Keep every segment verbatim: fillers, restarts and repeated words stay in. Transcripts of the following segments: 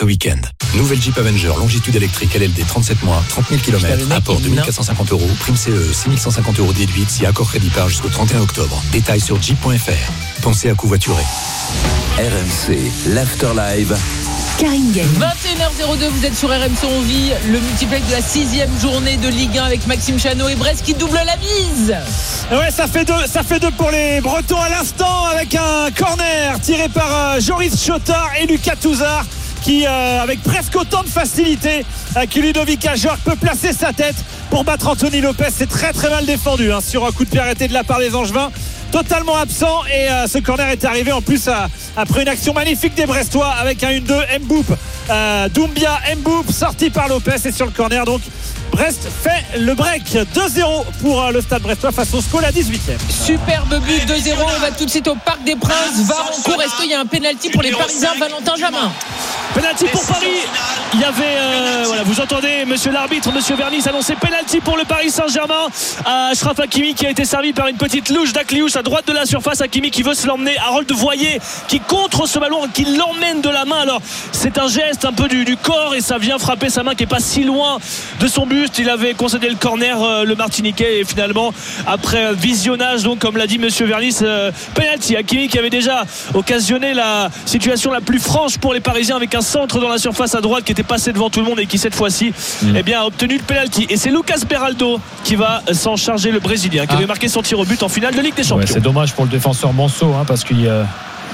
ce week-end. Nouvelle Jeep Avenger longitude électrique L L D trente-sept mois, trente mille kilomètres, apport deux mille quatre cent cinquante euros, prime C E, six mille cent cinquante euros déduite si accord crédit par jusqu'au trente et un octobre. Détails sur jeep point f r. Pensez à covoiturer. R M C, l'Afterlive. Karine Gagne. vingt et une heures zéro deux, vous êtes sur R M C, on vit le multiplex de la sixième journée de Ligue un avec Maxime Chanot et Brest qui double la mise. Ouais, ça fait deux, ça fait deux pour les Bretons à l'instant avec un corner tiré par euh, Joris Chotard et Lucas Touzard qui, euh, avec presque autant de facilité euh, que Ludovic Ajor, peut placer sa tête pour battre Anthony Lopez. C'est très très mal défendu hein, sur un coup de pied arrêté de la part des Angevins. Totalement absent et euh, ce corner est arrivé en plus à, après une action magnifique des Brestois avec un un deux Mboup euh, Doumbia Mboup sorti par Lopez et sur le corner donc Brest fait le break. Deux zéro pour euh, le Stade Brestois face au Sco, la dix-huitième. Superbe but, deux zéro. On va tout de suite au Parc des Princes. V A R en cours. Est-ce qu'il y a un pénalty pour les Parisiens? Valentin Jamin. Pénalty pour Paris. Il y avait, euh, voilà, vous entendez monsieur l'arbitre, monsieur Vernis annoncer pénalty pour le Paris Saint-Germain à Achraf Hakimi qui a été servi par une petite louche d'Akliouche à droite de la surface. Hakimi qui veut se l'emmener. Harold Voyer qui contre ce ballon, qui l'emmène de la main. Alors c'est un geste un peu du, du corps et ça vient frapper sa main qui est pas si loin de son buste. Il avait concédé le corner, euh, le Martiniquais, et finalement après visionnage, donc comme l'a dit monsieur Vernis, euh, penalty. Hakimi qui avait déjà occasionné la situation la plus franche pour les Parisiens avec un centre dans la surface à droite qui était passé devant tout le monde et qui cette fois-ci mmh. eh bien, a obtenu le penalty. Et c'est Lucas Beraldo qui va s'en charger, le Brésilien, qui ah. avait marqué son tir au but en finale de Ligue des Champions. Ouais, c'est dommage pour le défenseur Manso hein, parce qu'il euh,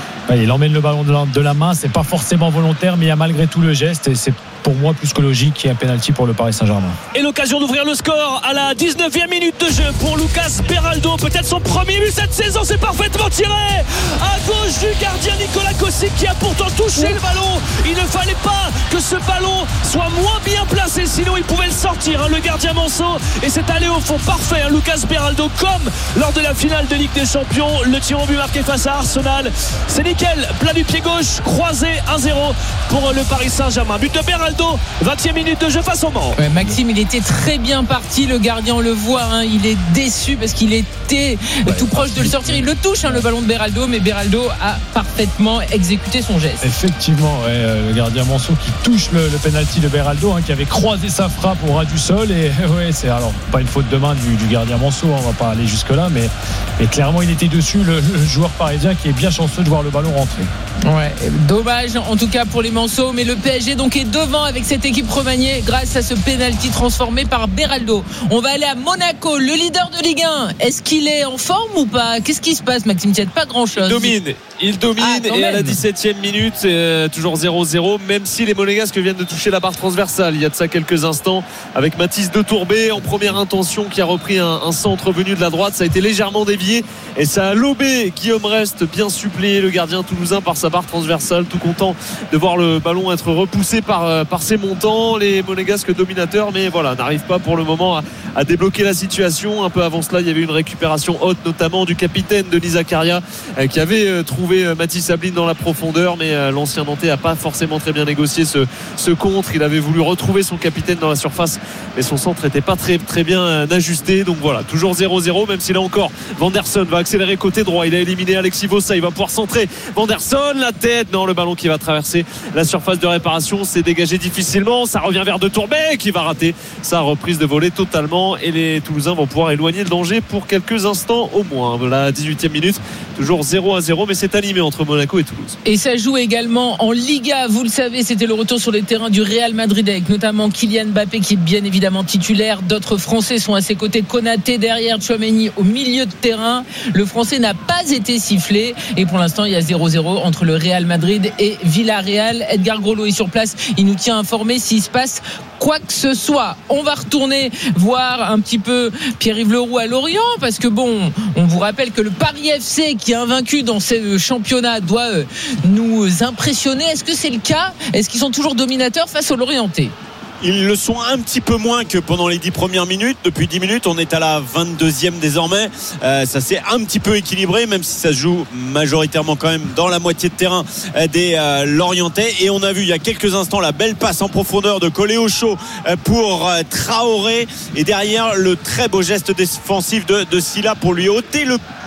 il emmène le ballon de la, de la main. C'est pas forcément volontaire, mais il y a malgré tout le geste et c'est pour moi plus que logique qu'il y ait un pénalty pour le Paris Saint-Germain. Et l'occasion d'ouvrir le score à la dix-neuvième minute de jeu pour Lucas Beraldo, peut-être son premier but cette saison. C'est parfaitement tiré à gauche du gardien Nicolas Kostic qui a pourtant touché le ballon. Il ne fallait pas que ce ballon soit moins bien placé, sinon il pouvait le sortir hein, le gardien Manso, et c'est allé au fond parfait hein, Lucas Beraldo, comme lors de la finale de Ligue des Champions. Le tir au but marqué face à Arsenal, c'est nickel, plat du pied gauche, croisé, un zéro pour le Paris Saint-Germain. But de Beraldo, vingtième minute de jeu face au Mans. Ouais, Maxime, il était très bien parti, le gardien, on le voit hein, il est déçu parce qu'il était ouais, tout proche de le sortir. Il le touche hein, le ballon de Beraldo, mais Beraldo a parfaitement exécuté son geste. Effectivement, ouais, le gardien Manso qui touche le, le penalty de Beraldo hein, qui avait croisé sa frappe au ras du sol, et ouais, c'est alors pas une faute de main du, du gardien Manso, hein, on va pas aller jusque là, mais, mais clairement il était dessus, le, le joueur parisien qui est bien chanceux de voir le ballon rentrer. Ouais, dommage en tout cas pour les Manceaux, mais le P S G donc est devant avec cette équipe remaniée grâce à ce penalty transformé par Beraldo. On va aller à Monaco, le leader de Ligue un. Est-ce qu'il est en forme ou pas? Qu'est-ce qui se passe, Maxime Thiet? Pas grand chose. Il domine, il domine ah, et même. À la dix-septième minute euh, toujours zéro zéro, même si les Monégasques viennent de toucher la barre transversale il y a de ça quelques instants avec Mathis de Tourbet en première intention qui a repris un, un centre venu de la droite. Ça a été légèrement dévié et ça a lobé Guillaume Rest, bien suppléé, le gardien toulousain, par sa barre transversale, tout content de voir le ballon être repoussé par, par ses montants. Les Monégasques dominateurs, mais voilà, n'arrivent pas pour le moment à, à débloquer la situation. Un peu avant cela, il y avait une récupération haute notamment du capitaine Denis Zakaria euh, qui avait euh, trouvé euh, Mathis Ablin dans la profondeur, mais euh, l'ancien Nantais n'a pas forcément très bien négocié ce, ce contre. Il avait voulu retrouver son capitaine dans la surface, mais son centre n'était pas très, très bien euh, ajusté. Donc voilà, toujours zéro zéro, même si là encore Vanderson va accélérer côté droit. Il a éliminé Alexis Vossa, il va pouvoir centrer. Vanderson, la tête, non, le ballon qui va traverser la surface de réparation, c'est dégagé difficilement. Ça revient vers De Tourbet qui va rater sa reprise de volée totalement, et les Toulousains vont pouvoir éloigner le danger pour quelques instants au moins. La dix-huitième minute, toujours zéro à zéro, mais c'est animé entre Monaco et Toulouse. Et ça joue également en Liga, vous le savez, c'était le retour sur les terrains du Real Madrid avec notamment Kylian Mbappé qui est bien évidemment titulaire. D'autres Français sont à ses côtés, Konaté derrière, Tchouaméni au milieu de terrain. Le Français n'a pas été sifflé et pour l'instant il y a zéro zéro entre le Real Madrid et Villarreal. Edgar Groslo est sur place, il nous tient informé s'il se passe quoi que ce soit. On va retourner voir un petit peu Pierre-Yves Leroux à Lorient, parce que bon, on vous rappelle que le Paris F C qui est invaincu dans ce championnat doit nous impressionner. Est-ce que c'est le cas? Est-ce qu'ils sont toujours dominateurs face aux Lorientais? Ils le sont un petit peu moins que pendant les dix premières minutes. Depuis dix minutes, on est à la vingt-deuxième désormais. Euh, ça s'est un petit peu équilibré, même si ça se joue majoritairement quand même dans la moitié de terrain des euh, Lorientais. Et on a vu il y a quelques instants la belle passe en profondeur de Coléocho pour euh, Traoré. Et derrière, le très beau geste défensif de, de Silla pour lui ôter le,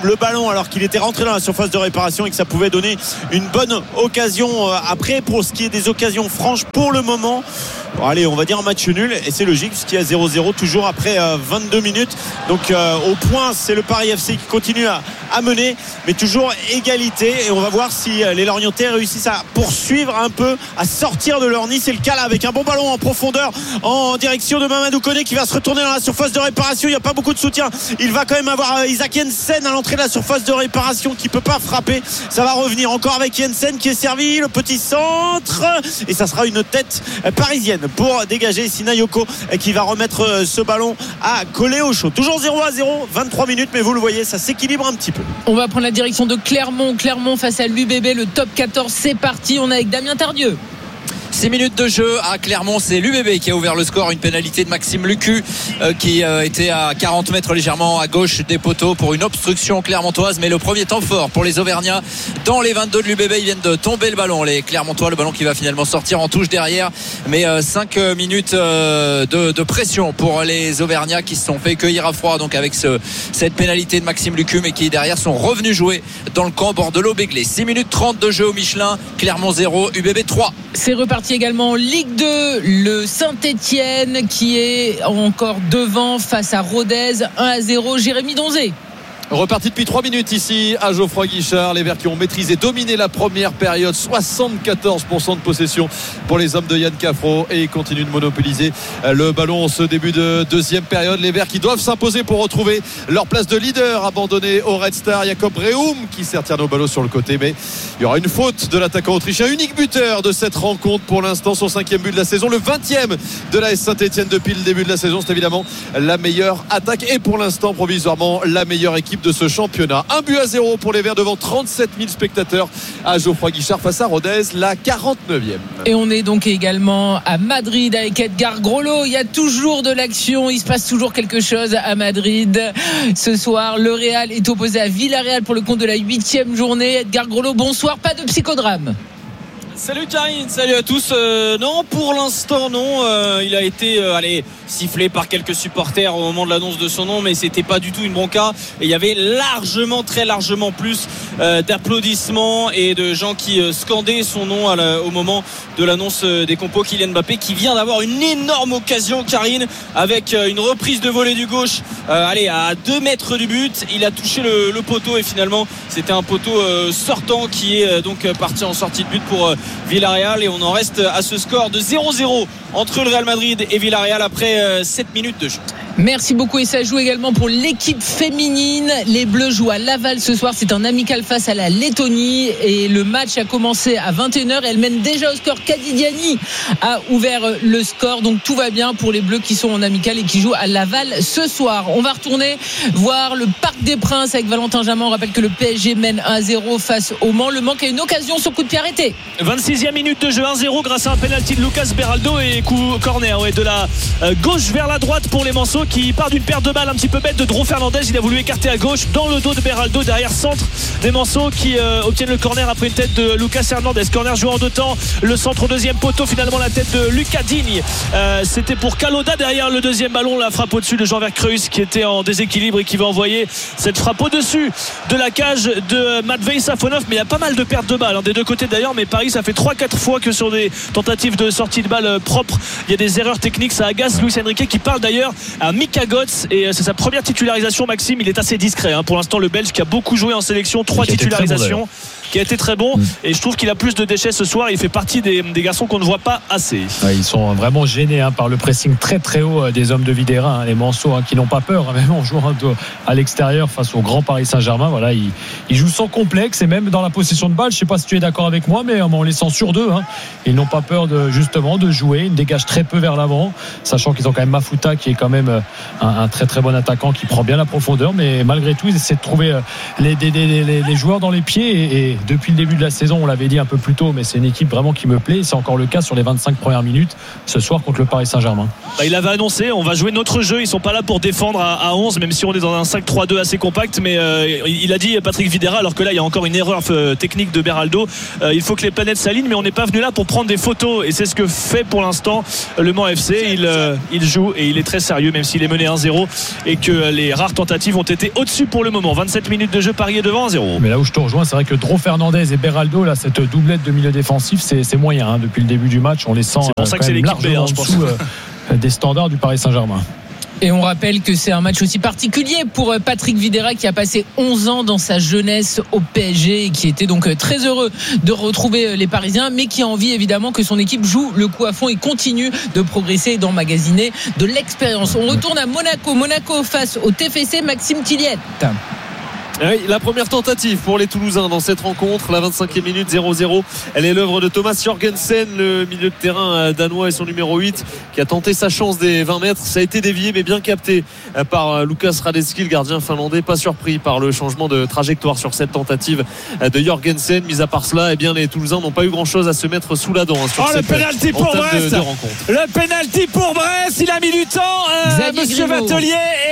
le ballon alors qu'il était rentré dans la surface de réparation et que ça pouvait donner une bonne occasion. Après, pour ce qui est des occasions franches, pour le moment, bon, allez, on va dire un match nul, et c'est logique puisqu'il y a zéro zéro toujours après euh, vingt-deux minutes. Donc euh, au point, c'est le Paris F C qui continue à, à mener, mais toujours égalité, et on va voir si euh, les Lorientais réussissent à poursuivre un peu, à sortir de leur nid. C'est le cas là, avec un bon ballon en profondeur en direction de Mamadou Koné qui va se retourner dans la surface de réparation. Il n'y a pas beaucoup de soutien, il va quand même avoir euh, Isaac Jensen à l'entrée de la surface de réparation qui peut pas frapper. Ça va revenir encore avec Jensen qui est servi, le petit centre, et ça sera une tête euh, parisienne pour dégager Sinayoko qui va remettre ce ballon à coller au chaud. Toujours zéro à zéro, vingt-trois minutes, mais vous le voyez, ça s'équilibre un petit peu. On va prendre la direction de Clermont. Clermont face à l'U B B, le top quatorze, c'est parti. On est avec Damien Tardieu. six minutes de jeu à Clermont, c'est l'U B B qui a ouvert le score, une pénalité de Maxime Lucu euh, qui euh, était à quarante mètres légèrement à gauche des poteaux pour une obstruction clermontoise. Mais le premier temps fort pour les Auvergnats dans les vingt-deux de l'U B B, ils viennent de tomber le ballon, les Clermontois, le ballon qui va finalement sortir en touche derrière. Mais euh, cinq minutes euh, de, de pression pour les Auvergnats qui se sont fait cueillir à froid donc avec ce, cette pénalité de Maxime Lucu, mais qui derrière sont revenus jouer dans le camp Bordelot-Béglé. six minutes trente de jeu au Michelin, Clermont zéro, U B B trois. C'est reparti également en Ligue deux, le Saint-Étienne qui est encore devant face à Rodez, un à zéro. Jérémy Donzé. Reparti depuis trois minutes ici à Geoffroy Guichard. Les Verts qui ont maîtrisé, dominé la première période. soixante-quatorze pour cent de possession pour les hommes de Yann Caffro, et ils continuent de monopoliser le ballon en ce début de deuxième période. Les Verts qui doivent s'imposer pour retrouver leur place de leader, abandonné au Red Star. Jacob Reum qui sert Tierno Ballo sur le côté, mais il y aura une faute de l'attaquant autrichien, unique buteur de cette rencontre pour l'instant, son cinquième but de la saison, le vingtième de l'A S Saint-Etienne depuis le début de la saison. C'est évidemment la meilleure attaque et pour l'instant provisoirement la meilleure équipe de ce championnat. Un but à zéro pour les Verts devant trente-sept mille spectateurs à Geoffroy Guichard face à Rodez, la quarante-neuvième. Et on est donc également à Madrid avec Edgar Grollo. Il y a toujours de l'action, il se passe toujours quelque chose à Madrid. Ce soir, le Real est opposé à Villarreal pour le compte de la huitième journée. Edgar Grollo, bonsoir, pas de psychodrame. Salut Karine, salut à tous. Euh, non, pour l'instant non. Euh, il a été euh, allez, sifflé par quelques supporters au moment de l'annonce de son nom, mais c'était pas du tout une bronca. Et il y avait largement, très largement plus euh, d'applaudissements et de gens qui euh, scandaient son nom à la, au moment de l'annonce euh, des compos. Kylian Mbappé qui vient d'avoir une énorme occasion, Karine, avec euh, une reprise de volée du gauche. Euh, allez, à deux mètres du but, il a touché le, le poteau et finalement c'était un poteau euh, sortant qui est euh, donc parti en sortie de but pour euh, Villarreal, et on en reste à ce score de zéro zéro entre le Real Madrid et Villarreal après euh, sept minutes de jeu. Merci beaucoup, et ça joue également pour l'équipe féminine. Les Bleus jouent à Laval ce soir, c'est un amical face à la Lettonie et le match a commencé à vingt et une heures et elle mène déjà au score. Kadidiani a ouvert le score, donc tout va bien pour les Bleus qui sont en amical et qui jouent à Laval ce soir. On va retourner voir le Parc des Princes avec Valentin Jamin. On rappelle que le P S G mène un à zéro face au Mans. Le Mans a une occasion sur coup de pied arrêté. vingt-sixième minute de jeu, un zéro grâce à un penalty de Lucas Beraldo et coup corner ouais, de la gauche vers la droite pour les Manceaux, qui part d'une perte de balle un petit peu bête de Dro Fernandez. Il a voulu écarter à gauche dans le dos de Beraldo, derrière centre des Manceaux qui euh, obtiennent le corner après une tête de Lucas Hernandez. Corner joué en deux temps, le centre au deuxième poteau, finalement la tête de Lucas Digne. Euh, c'était pour Kaloda derrière le deuxième ballon, la frappe au-dessus de Jean-Vert Creus qui était en déséquilibre et qui va envoyer cette frappe au-dessus de la cage de Matvei Safonov. Mais il y a pas mal de pertes de balles hein, des deux côtés d'ailleurs, mais Paris ça fait trois quatre fois que sur des tentatives de sortie de balle propres il y a des erreurs techniques. Ça agace Luis Enrique qui parle d'ailleurs à Mika Götze, et c'est sa première titularisation. Maxime, il est assez discret hein. Pour l'instant le Belge qui a beaucoup joué en sélection, trois titularisations, qui a été très bon, mmh. et je trouve qu'il a plus de déchets ce soir. Il fait partie des, des garçons qu'on ne voit pas assez. Ouais, ils sont vraiment gênés hein, par le pressing très très haut des hommes de Videra, hein, les Manceaux hein, qui n'ont pas peur hein, même en jouant à l'extérieur face au grand Paris Saint-Germain. Voilà, ils, ils jouent sans complexe et même dans la possession de balle. Je ne sais pas si tu es d'accord avec moi, mais en laissant sur deux hein, ils n'ont pas peur de, justement de jouer. Ils dégagent très peu vers l'avant, sachant qu'ils ont quand même Mafuta qui est quand même un, un très très bon attaquant qui prend bien la profondeur, mais malgré tout ils essaient de trouver les, les, les, les joueurs dans les pieds et, et depuis le début de la saison, on l'avait dit un peu plus tôt, mais c'est une équipe vraiment qui me plaît. C'est encore le cas sur les vingt-cinq premières minutes ce soir contre le Paris Saint-Germain. Bah, il avait annoncé, on va jouer notre jeu. Ils sont pas là pour défendre à, à onze, même si on est dans un cinq trois deux assez compact. Mais euh, il a dit Patrick Vieira, alors que là il y a encore une erreur euh, technique de Beraldo. Euh, il faut que les planètes s'alignent, mais on n'est pas venu là pour prendre des photos. Et c'est ce que fait pour l'instant le Mans F C. Il, euh, il joue et il est très sérieux, même s'il est mené un zéro et que les rares tentatives ont été au-dessus pour le moment. vingt-sept minutes de jeu, Paris est devant un zéro. Mais là où je te rejoins, c'est vrai que Dro Fernandez et Beraldo, là, cette doublette de milieu défensif, c'est, c'est moyen hein. Depuis le début du match. On les sent c'est pour ça euh, que c'est l'équipe B, hein, en je pense. dessous euh, des standards du Paris Saint-Germain. Et on rappelle que c'est un match aussi particulier pour Patrick Vieira qui a passé onze ans dans sa jeunesse au P S G et qui était donc très heureux de retrouver les Parisiens, mais qui a envie évidemment que son équipe joue le coup à fond et continue de progresser et d'emmagasiner de l'expérience. On retourne à Monaco. Monaco face au T F C Maxime Tilliette. Oui, la première tentative pour les Toulousains dans cette rencontre, la vingt-cinquième minute, zéro zéro. Elle est l'œuvre de Thomas Jorgensen, le milieu de terrain danois, et son numéro huit qui a tenté sa chance des vingt mètres. Ça a été dévié mais bien capté par Lukas Radecki, le gardien finlandais, pas surpris par le changement de trajectoire sur cette tentative de Jorgensen. Mis à part cela, eh bien, les Toulousains n'ont pas eu grand chose à se mettre sous la dent hein, sur oh, cette le pénalty pour Brest. De, de le pénalty pour Brest, il a mis du temps euh, Monsieur Grimaud. Vatelier,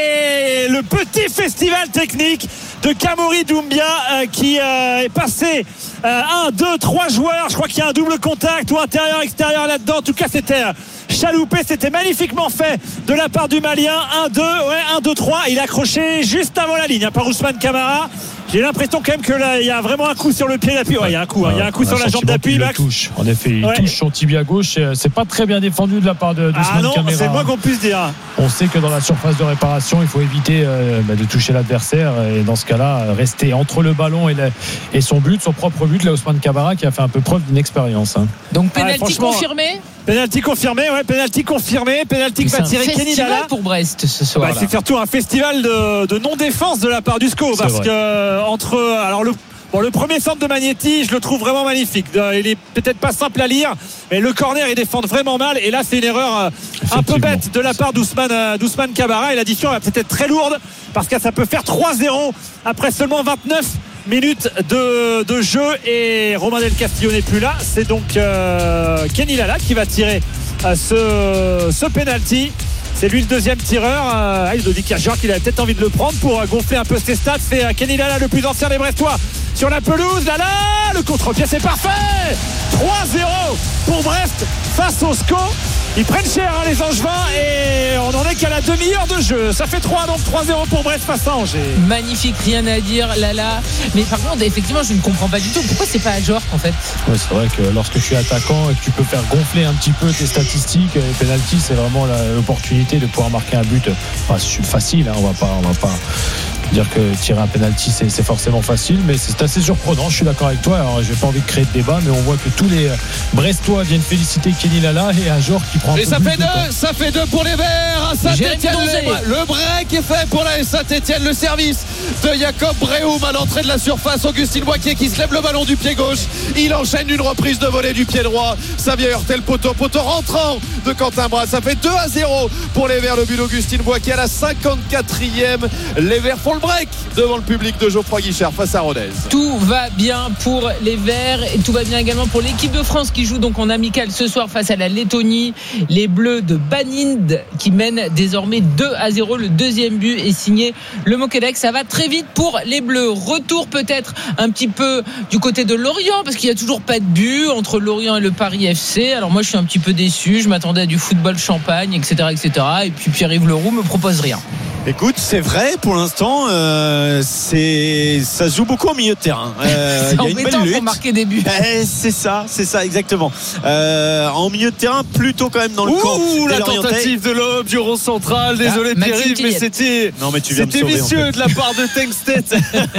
et le petit festival technique de Kamori Doumbia euh, qui euh, est passé euh, un, deux, trois joueurs. Je crois qu'il y a un double contact ou intérieur-extérieur là-dedans. En tout cas, c'était euh, chaloupé. C'était magnifiquement fait de la part du Malien. un, deux, ouais, un, deux, trois. Il a accroché juste avant la ligne hein, par Ousmane Camara. J'ai l'impression quand même que là, il y a vraiment un coup sur le pied d'appui. Ouais, il y a un coup, hein. Il y a un coup sur la jambe d'appui. Il touche. En effet, il ouais. touche son tibia gauche. C'est pas très bien défendu de la part de, de ah non, Camara. C'est le moins qu'on puisse dire. On sait que dans la surface de réparation, il faut éviter euh, bah, de toucher l'adversaire. Et dans ce cas-là, rester entre le ballon et, la, et son but, son propre but, là, Ousmane Camara qui a fait un peu preuve d'inexpérience. Hein. Donc pénalty ah, confirmé. Pénalty confirmé, ouais, pénalty confirmé, pénalty que va tirer Kenny Lala pour Brest ce soir. Bah, c'est surtout un festival de, de non-défense de la part du S C O parce vrai. que entre alors le Bon, le premier centre de Magnetti, je le trouve vraiment magnifique. Il est peut-être pas simple à lire, mais le corner, il défend vraiment mal. Et là, c'est une erreur un peu bête de la part d'Ousmane, d'Ousmane Camara. Et l'addition va peut-être être très lourde parce que ça peut faire trois zéro après seulement vingt-neuf minutes de, de jeu. Et Romain Del Castillo n'est plus là. C'est donc euh, Kenny Lala qui va tirer euh, ce, ce penalty. C'est lui le deuxième tireur. Euh, Ludovic Kerjor qu'il avait peut-être envie de le prendre pour euh, gonfler un peu ses stats. C'est euh, Kenny Lala, le plus ancien des Brestois, sur la pelouse. Lala, le contre-pied, c'est parfait. trois zéro pour Brest face au S C O. Ils prennent cher hein, les Angevins et on en est qu'à la demi-heure de jeu. Ça fait trois, donc trois zéro pour Brest face à Angers. Magnifique, rien à dire, Lala. Mais par contre, effectivement, je ne comprends pas du tout. Pourquoi c'est pas à Ajorc en fait? Ouais, c'est vrai que lorsque je suis attaquant et que tu peux faire gonfler un petit peu tes statistiques, les pénaltys, c'est vraiment la, l'opportunité de pouvoir marquer un but. Enfin, facile, hein, on va pas, on va pas dire que tirer un penalty c'est, c'est forcément facile, mais c'est assez surprenant. Je suis d'accord avec toi. Alors, j'ai pas envie de créer de débat, mais on voit que tous les Brestois viennent féliciter Kenny Lala et Ajorc qui prend un et peu ça fait deux, temps. ça fait deux pour les Verts. Saint-Etienne, le, le break est fait pour la Saint-Etienne. Le service de Jacob Breum à l'entrée de la surface. Augustin Boisquier qui se lève le ballon du pied gauche. Il enchaîne une reprise de volée du pied droit. Ça vient heurter le poteau. Poteau rentrant de Quentin Bras. Ça fait deux à zéro pour les Verts. Le but d'Augustin Boisquier à la cinquante-quatrième. Les Verts font le break devant le public de Geoffroy Guichard face à Rodez. Tout va bien pour les Verts et tout va bien également pour l'équipe de France qui joue donc en amical ce soir face à la Lettonie. Les Bleus de Banind qui mènent désormais deux à zéro. Le deuxième but est signé le Moquedec. Ça va très vite pour les Bleus. Retour peut-être un petit peu du côté de Lorient parce qu'il n'y a toujours pas de but entre Lorient et le Paris F C. Alors moi je suis un petit peu déçu. Je m'attendais à du football champagne, et cetera, et cetera. Et puis Pierre-Yves Leroux me propose rien. Écoute, c'est vrai pour l'instant, euh, c'est ça se joue beaucoup au milieu de terrain. Euh, c'est embêtant pour marquer des buts. Eh, c'est ça, c'est ça exactement. Euh, en milieu de terrain, plutôt quand même dans le Ouh, camp. Ouh, la tentative de l'aube du rond central. Désolé ah, Pierre-Yves, mais c'était, non, mais tu viens c'était de sauver, vicieux en fait. de la part de Tengstedt.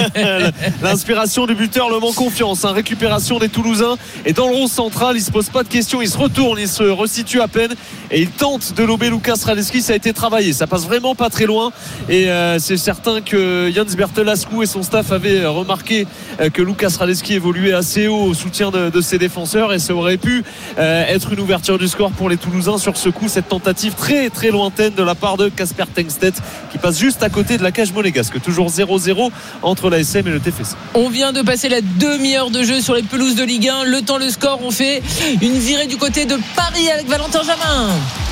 L'inspiration du buteur, le manque confiance. Hein. Récupération des Toulousains et dans le rond central, il se pose pas de questions, il se retourne, il se resitue à peine et il tente de lober Lukas Radecki. Ça a été travaillé, ça passe vraiment pas très loin. et euh, c'est certain que Jens Bertelascu et son staff avaient remarqué euh, que Lucas Radetzky évoluait assez haut au soutien de, de ses défenseurs et ça aurait pu euh, être une ouverture du score pour les Toulousains sur ce coup, cette tentative très très lointaine de la part de Casper Tengstedt qui passe juste à côté de la cage monégasque. Toujours zéro zéro entre l'A S M et le T F C. On vient de passer la demi-heure de jeu sur les pelouses de Ligue un. Le temps, le score, on fait une virée du côté de Paris avec Valentin Jamin.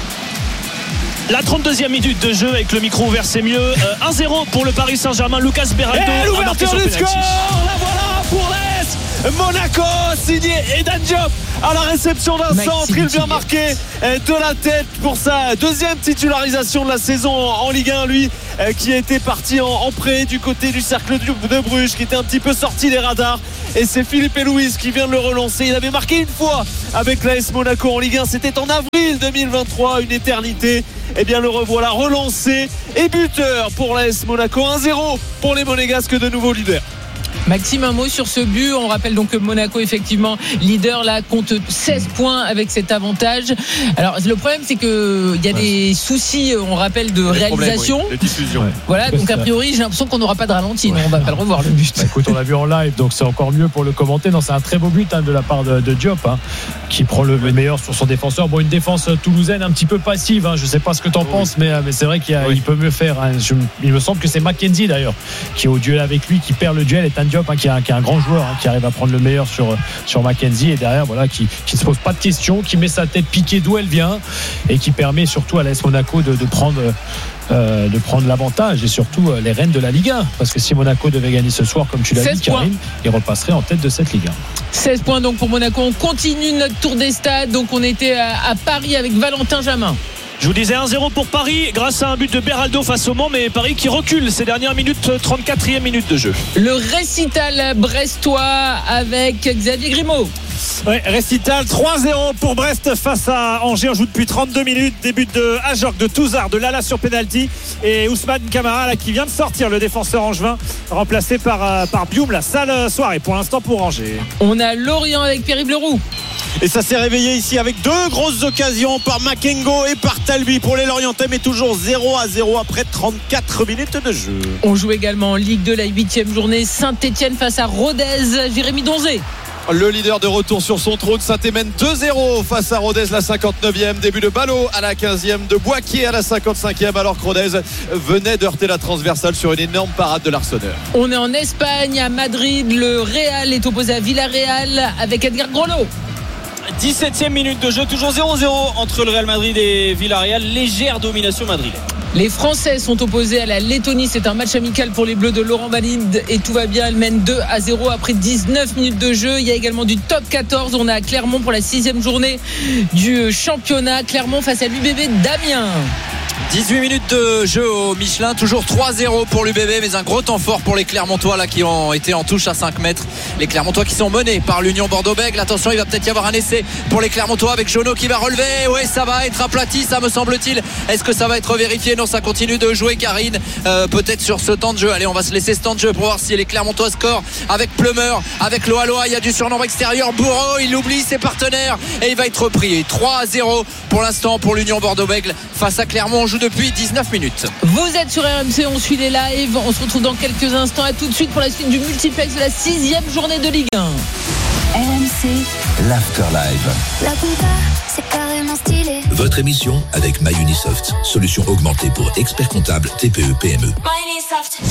La trente-deuxième minute de jeu avec le micro ouvert, c'est mieux. Euh, un zéro pour le Paris Saint-Germain. Lucas Beraldo. Et l'ouverture du score, la voilà pour l'A S Monaco, signé Edan Diop à la réception d'un centre. Il vient marquer de la tête pour sa deuxième titularisation de la saison en Ligue un. Lui qui était parti en, en prêt du côté du Cercle de Bruges, qui était un petit peu sorti des radars. Et c'est Philippe Louis qui vient de le relancer. Il avait marqué une fois avec l'A S Monaco en Ligue un. C'était en avril deux mille vingt-trois, une éternité. Eh bien, le revoilà relancé et buteur pour l'A S Monaco. un zéro pour les Monégasques, de nouveau leaders. Maxime, un mot sur ce but. On rappelle donc que Monaco, effectivement, leader là, compte seize points avec cet avantage. Alors le problème, c'est que il y a ouais. des soucis, on rappelle, de les réalisation. Problèmes, oui. De diffusion. Ouais. Voilà, donc a priori, j'ai l'impression qu'on n'aura pas de ralenti. Ouais. Non, on va pas le revoir le but. Bah, écoute, on l'a vu en live, donc c'est encore mieux pour le commenter. Non, c'est un très beau but hein, de la part de, de Diop, hein, qui prend le, le meilleur sur son défenseur. Bon, une défense toulousaine un petit peu passive. Hein. Je sais pas ce que t'en oui. penses, mais, mais c'est vrai qu'il a, oui. il peut mieux faire. Hein. Je, il me semble que c'est Mackenzie d'ailleurs qui est au duel avec lui, qui perd le duel, et un Diop hein, qui a qui est un grand joueur hein, qui arrive à prendre le meilleur sur, sur Mackenzie, et derrière voilà, qui ne se pose pas de questions, qui met sa tête piquée d'où elle vient et qui permet surtout à l'A S Monaco de, de prendre euh, de prendre l'avantage et surtout euh, les rênes de la Ligue un, parce que si Monaco devait gagner ce soir comme tu l'as dit Karine, il repasserait en tête de cette Ligue un. seize points donc pour Monaco. On continue notre tour des stades, donc on était à, à Paris avec Valentin Jamin. Je vous disais un zéro pour Paris grâce à un but de Beraldo face au Mans, mais Paris qui recule ces dernières minutes, trente-quatrième minute de jeu. Le récital brestois avec Xavier Grimaud. Ouais, récital trois zéro pour Brest face à Angers. On joue depuis trente-deux minutes. Début de Ajorc, de Touzard, de Lala sur penalty et Ousmane Camara là, qui vient de sortir, le défenseur angevin, remplacé par, par Bioum. La sale soirée pour l'instant pour Angers. On a Lorient avec Pierre-Yves Leroux. Et ça s'est réveillé ici avec deux grosses occasions par Makengo et par Talbi pour les Lorientais, mais toujours zéro à zéro après trente-quatre minutes de jeu. On joue également en Ligue deux, la huitième journée. Saint-Etienne face à Rodez. Jérémy Donzé. Le leader de retour sur son trône, Saint-Étienne deux zéro face à Rodez, la cinquante-neuvième. Début de Ballot à la quinzième, de Boaquier à la cinquante-cinquième, alors que Rodez venait de heurter la transversale sur une énorme parade de l'Arseneur. On est en Espagne, à Madrid. Le Real est opposé à Villarreal avec Edgar Grollo. dix-septième minute de jeu, toujours zéro zéro entre le Real Madrid et Villarreal. Légère domination madrilène. Les Français sont opposés à la Lettonie. C'est un match amical pour les Bleus de Laurent Valide et tout va bien. Elle mène deux à zéro après dix-neuf minutes de jeu. Il y a également du top quatorze. On a Clermont pour la sixième journée du championnat. Clermont face à l'U B B d'Amiens. dix-huit minutes de jeu au Michelin, toujours trois zéro pour l'U B B, mais un gros temps fort pour les Clermontois là, qui ont été en touche à cinq mètres. Les Clermontois qui sont menés par l'Union Bordeaux-Bègles. Attention, il va peut-être y avoir un essai pour les Clermontois avec Jonot qui va relever. Ouais, ça va être aplati, ça me semble-t-il. Est-ce que ça va être vérifié? Non, ça continue de jouer, Karine. Euh, peut-être sur ce temps de jeu. Allez, on va se laisser ce temps de jeu pour voir si les Clermontois scorent avec Plumeur, avec Loa-Loa. Il y a du surnombre extérieur. Bourreau, il oublie ses partenaires et il va être repris. trois à zéro pour l'instant pour l'Union Bordeaux-Bègles face à Clermont. On joue depuis dix-neuf minutes. Vous êtes sur R M C, on suit les lives. On se retrouve dans quelques instants. À tout de suite pour la suite du multiplex de la sixième journée de Ligue un. R M C, l'Afterlive. La compta, c'est carrément stylé. Votre émission avec MyUnisoft, solution augmentée pour experts comptables T P E P M E. MyUnisoft.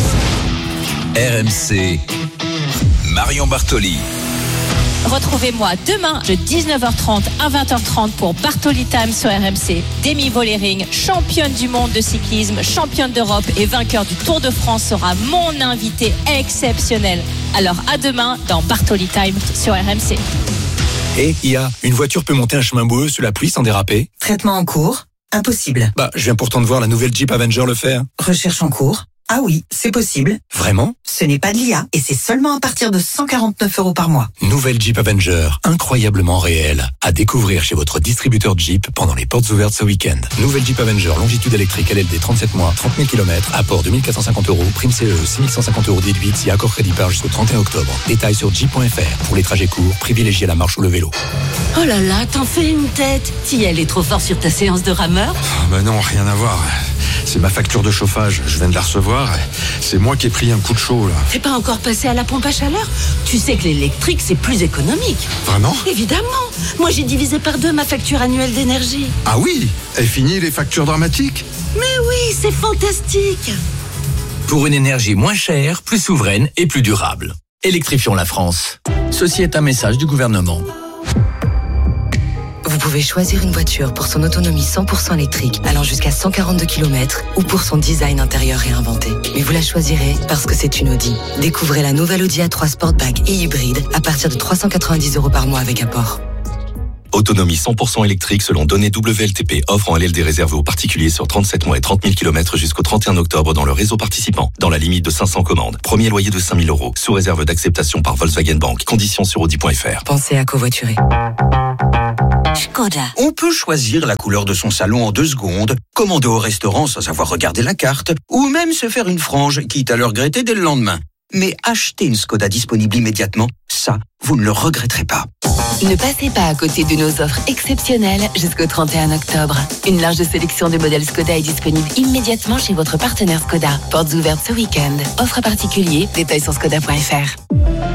R M C, Marion Bartoli. Retrouvez-moi demain de dix-neuf heures trente à vingt heures trente pour Bartoli Time sur R M C. Demi Vollering, championne du monde de cyclisme, championne d'Europe et vainqueur du Tour de France, sera mon invité exceptionnel. Alors à demain dans Bartoli Time sur R M C. Et I A, une voiture peut monter un chemin boueux sous la pluie sans déraper? Traitement en cours? Impossible. Bah, je viens pourtant de voir la nouvelle Jeep Avenger le faire. Recherche en cours? Ah oui, c'est possible. Vraiment? Ce n'est pas de l'I A et c'est seulement à partir de cent quarante-neuf euros par mois. Nouvelle Jeep Avenger, incroyablement réelle. À découvrir chez votre distributeur Jeep pendant les portes ouvertes ce week-end. Nouvelle Jeep Avenger, longitude électrique L L D trente-sept mois, trente mille kilomètres, apport deux mille quatre cent cinquante euros, prime C E, six mille cent cinquante euros déduite si accord crédit par jusqu'au trente et un octobre. Détails sur jeep point f r. Pour les trajets courts, privilégiez la marche ou le vélo. Oh là là, t'en fais une tête. T'y allais trop fort sur ta séance de rameur? Oh bah non, rien à voir. c'est ma facture de chauffage. Je viens de la recevoir. C'est moi qui ai pris un coup de chaud, là. T'es pas encore passé à la pompe à chaleur? Tu sais que l'électrique, c'est plus économique. Vraiment? Évidemment. Moi, j'ai divisé par deux ma facture annuelle d'énergie. Ah oui? Et fini les factures dramatiques? Mais oui, c'est fantastique. Pour une énergie moins chère, plus souveraine et plus durable. Électrifions la France. Ceci est un message du gouvernement. Vous pouvez choisir une voiture pour son autonomie cent pour cent électrique, allant jusqu'à cent quarante-deux kilomètres, ou pour son design intérieur réinventé. Mais vous la choisirez parce que c'est une Audi. Découvrez la nouvelle Audi A trois Sportback et hybride à partir de trois cent quatre-vingt-dix euros par mois avec apport. Autonomie cent pour cent électrique selon données W L T P, offre en L L D réservé aux particuliers sur trente-sept mois et trente mille kilomètres jusqu'au trente et un octobre dans le réseau participant, dans la limite de cinq cents commandes. Premier loyer de cinq mille euros, sous réserve d'acceptation par Volkswagen Bank. Conditions sur audi point f r. Pensez à covoiturer. Skoda. On peut choisir la couleur de son salon en deux secondes, commander au restaurant sans avoir regardé la carte, ou même se faire une frange, quitte à le regretter dès le lendemain. Mais acheter une Skoda disponible immédiatement, ça, vous ne le regretterez pas. Ne passez pas à côté de nos offres exceptionnelles jusqu'au trente et un octobre. Une large sélection de modèles Skoda est disponible immédiatement chez votre partenaire Skoda. Portes ouvertes ce week-end. Offre particulier, détails sur skoda point f r.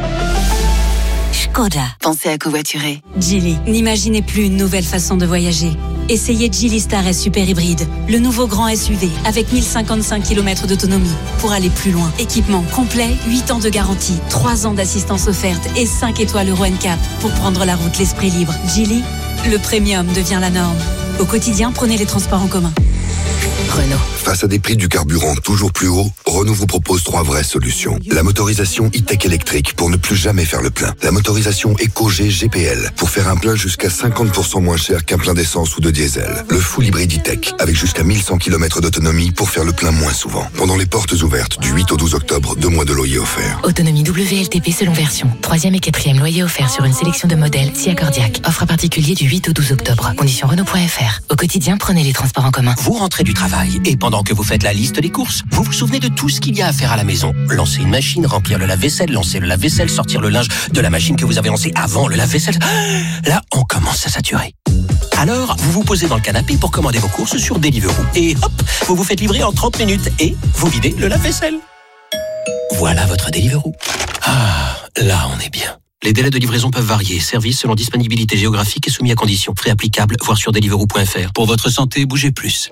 Skoda. Pensez à covoiturer. Geely, n'imaginez plus une nouvelle façon de voyager. Essayez Geely Star S Super Hybride, le nouveau grand S U V avec mille cinquante-cinq kilomètres d'autonomie pour aller plus loin. Équipement complet, huit ans de garantie, trois ans d'assistance offerte et cinq étoiles Euro N C A P pour prendre la route l'esprit libre. Geely, le premium devient la norme. Au quotidien, prenez les transports en commun. Renault. Face à des prix du carburant toujours plus hauts, Renault vous propose trois vraies solutions. La motorisation e-tech électrique pour ne plus jamais faire le plein. La motorisation EcoG G P L pour faire un plein jusqu'à cinquante pour cent moins cher qu'un plein d'essence ou de diesel. Le full hybride e-tech avec jusqu'à mille cent kilomètres d'autonomie pour faire le plein moins souvent. Pendant les portes ouvertes du huit au douze octobre, deux mois de loyer offert. Autonomie W L T P selon version. Troisième et quatrième loyer offert sur une sélection de modèles si accordiaque. Offre particulier du huit au douze octobre. Conditions Renault point f r. Au quotidien, prenez les transports en commun. Vous rentrez du travail et pendant que vous faites la liste des courses, vous vous souvenez de tout ce qu'il y a à faire à la maison. Lancer une machine, remplir le lave-vaisselle, lancer le lave-vaisselle, sortir le linge de la machine que vous avez lancée avant le lave-vaisselle. Là, on commence à saturer. Alors, vous vous posez dans le canapé pour commander vos courses sur Deliveroo. Et hop, vous vous faites livrer en trente minutes et vous videz le lave-vaisselle. Voilà votre Deliveroo. Ah, là, on est bien. Les délais de livraison peuvent varier. Service selon disponibilité géographique et soumis à conditions. Frais applicables, voir sur deliveroo point f r. Pour votre santé, bougez plus.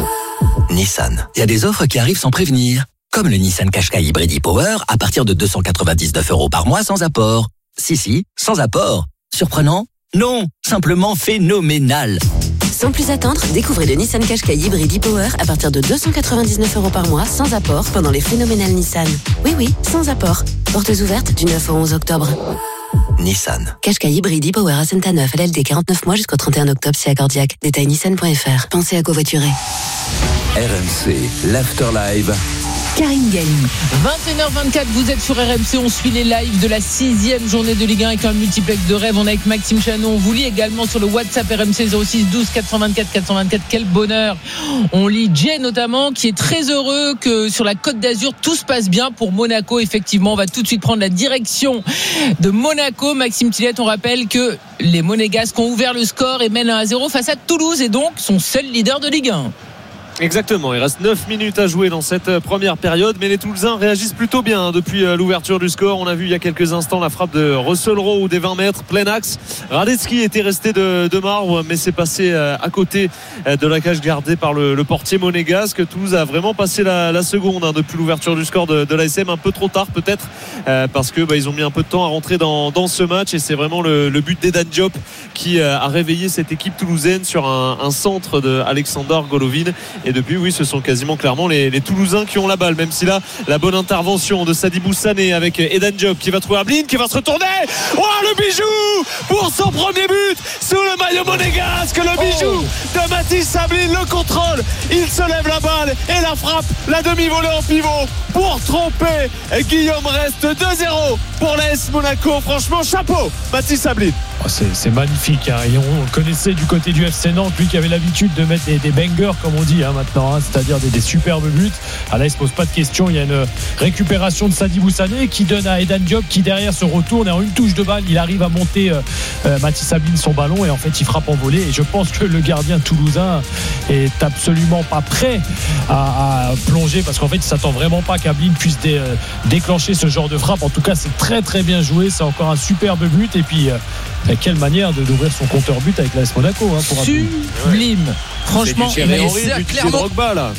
Nissan. Il y a des offres qui arrivent sans prévenir. Comme le Nissan Qashqai Hybrid e-Power à partir de deux cent quatre-vingt-dix-neuf euros par mois sans apport. Si, si, sans apport. Surprenant? Non, simplement phénoménal. Sans plus attendre, découvrez le Nissan Qashqai Hybrid e-Power à partir de deux cent quatre-vingt-dix-neuf euros par mois sans apport pendant les phénoménales Nissan. Oui, oui, sans apport. Portes ouvertes du neuf au onze octobre. Nissan. Qashqai Hybrid e-Power à Saint-Neuf, L L D quarante-neuf mois jusqu'au trente et un octobre si accordiaque. Détail nissan point f r. Pensez à covoiturer. R M C, l'Afterlive. Karine Galli. vingt et une heures vingt-quatre, vous êtes sur R M C, on suit les lives de la sixième journée de Ligue un avec un multiplex de rêve. On est avec Maxime Chanon, on vous lit également sur le WhatsApp R M C zéro six douze quatre cent vingt-quatre quatre cent vingt-quatre. Quel bonheur. On lit Jay notamment qui est très heureux que sur la Côte d'Azur tout se passe bien pour Monaco. Effectivement, on va tout de suite prendre la direction de Monaco. Maxime Tillette, on rappelle que les Monégasques ont ouvert le score et mènent un à zéro face à Toulouse et donc sont seuls leaders de Ligue un. Exactement, il reste neuf minutes à jouer dans cette première période, mais les Toulousains réagissent plutôt bien depuis l'ouverture du score. On a vu il y a quelques instants la frappe de Russell Rowe des vingt mètres, plein axe. Radetzky était resté de, de marbre, mais c'est passé à côté de la cage gardée par le, le portier monégasque. Toulouse a vraiment passé la, la seconde hein, depuis l'ouverture du score de, de l'A S M, un peu trop tard peut-être, euh, parce que bah, ils ont mis un peu de temps à rentrer dans, dans ce match, et c'est vraiment le, le but d'Edan Diop qui euh, a réveillé cette équipe toulousaine sur un, un centre de Alexander Golovin. Et depuis, oui, ce sont quasiment clairement les, les Toulousains qui ont la balle, même si là, la bonne intervention de Sadibou Sané avec Edan Diop qui va trouver Ablin, qui va se retourner. Oh, le bijou pour son premier but sous le maillot monégasque, le bijou oh. de Mathis Ablin, le contrôle, il se lève la balle et la frappe, la demi-volée en pivot pour tromper. Et Guillaume reste deux zéro pour l'A S Monaco. Franchement, chapeau, Mathis Ablin. Oh, c'est, c'est magnifique hein. Et on connaissait du côté du F C Nantes, lui qui avait l'habitude de mettre des, des bangers comme on dit hein, maintenant, hein, c'est-à-dire des, des superbes buts. Ah là il se pose pas de question, il y a une récupération de Sadibou Sané qui donne à Edan Diop qui derrière se retourne et en une touche de balle il arrive à monter euh, euh, Mathis Ablin son ballon et en fait il frappe en volée. Et je pense que le gardien toulousain est absolument pas prêt à, à plonger parce qu'en fait il s'attend vraiment pas qu'Ablin puisse dé, déclencher ce genre de frappe. En tout cas c'est très très bien joué, c'est encore un superbe but et puis euh, quelle manière de, d'ouvrir son compteur but avec l'A S Monaco hein, pour sublime. Franchement, c'est du Henry, du clairement Drogba là.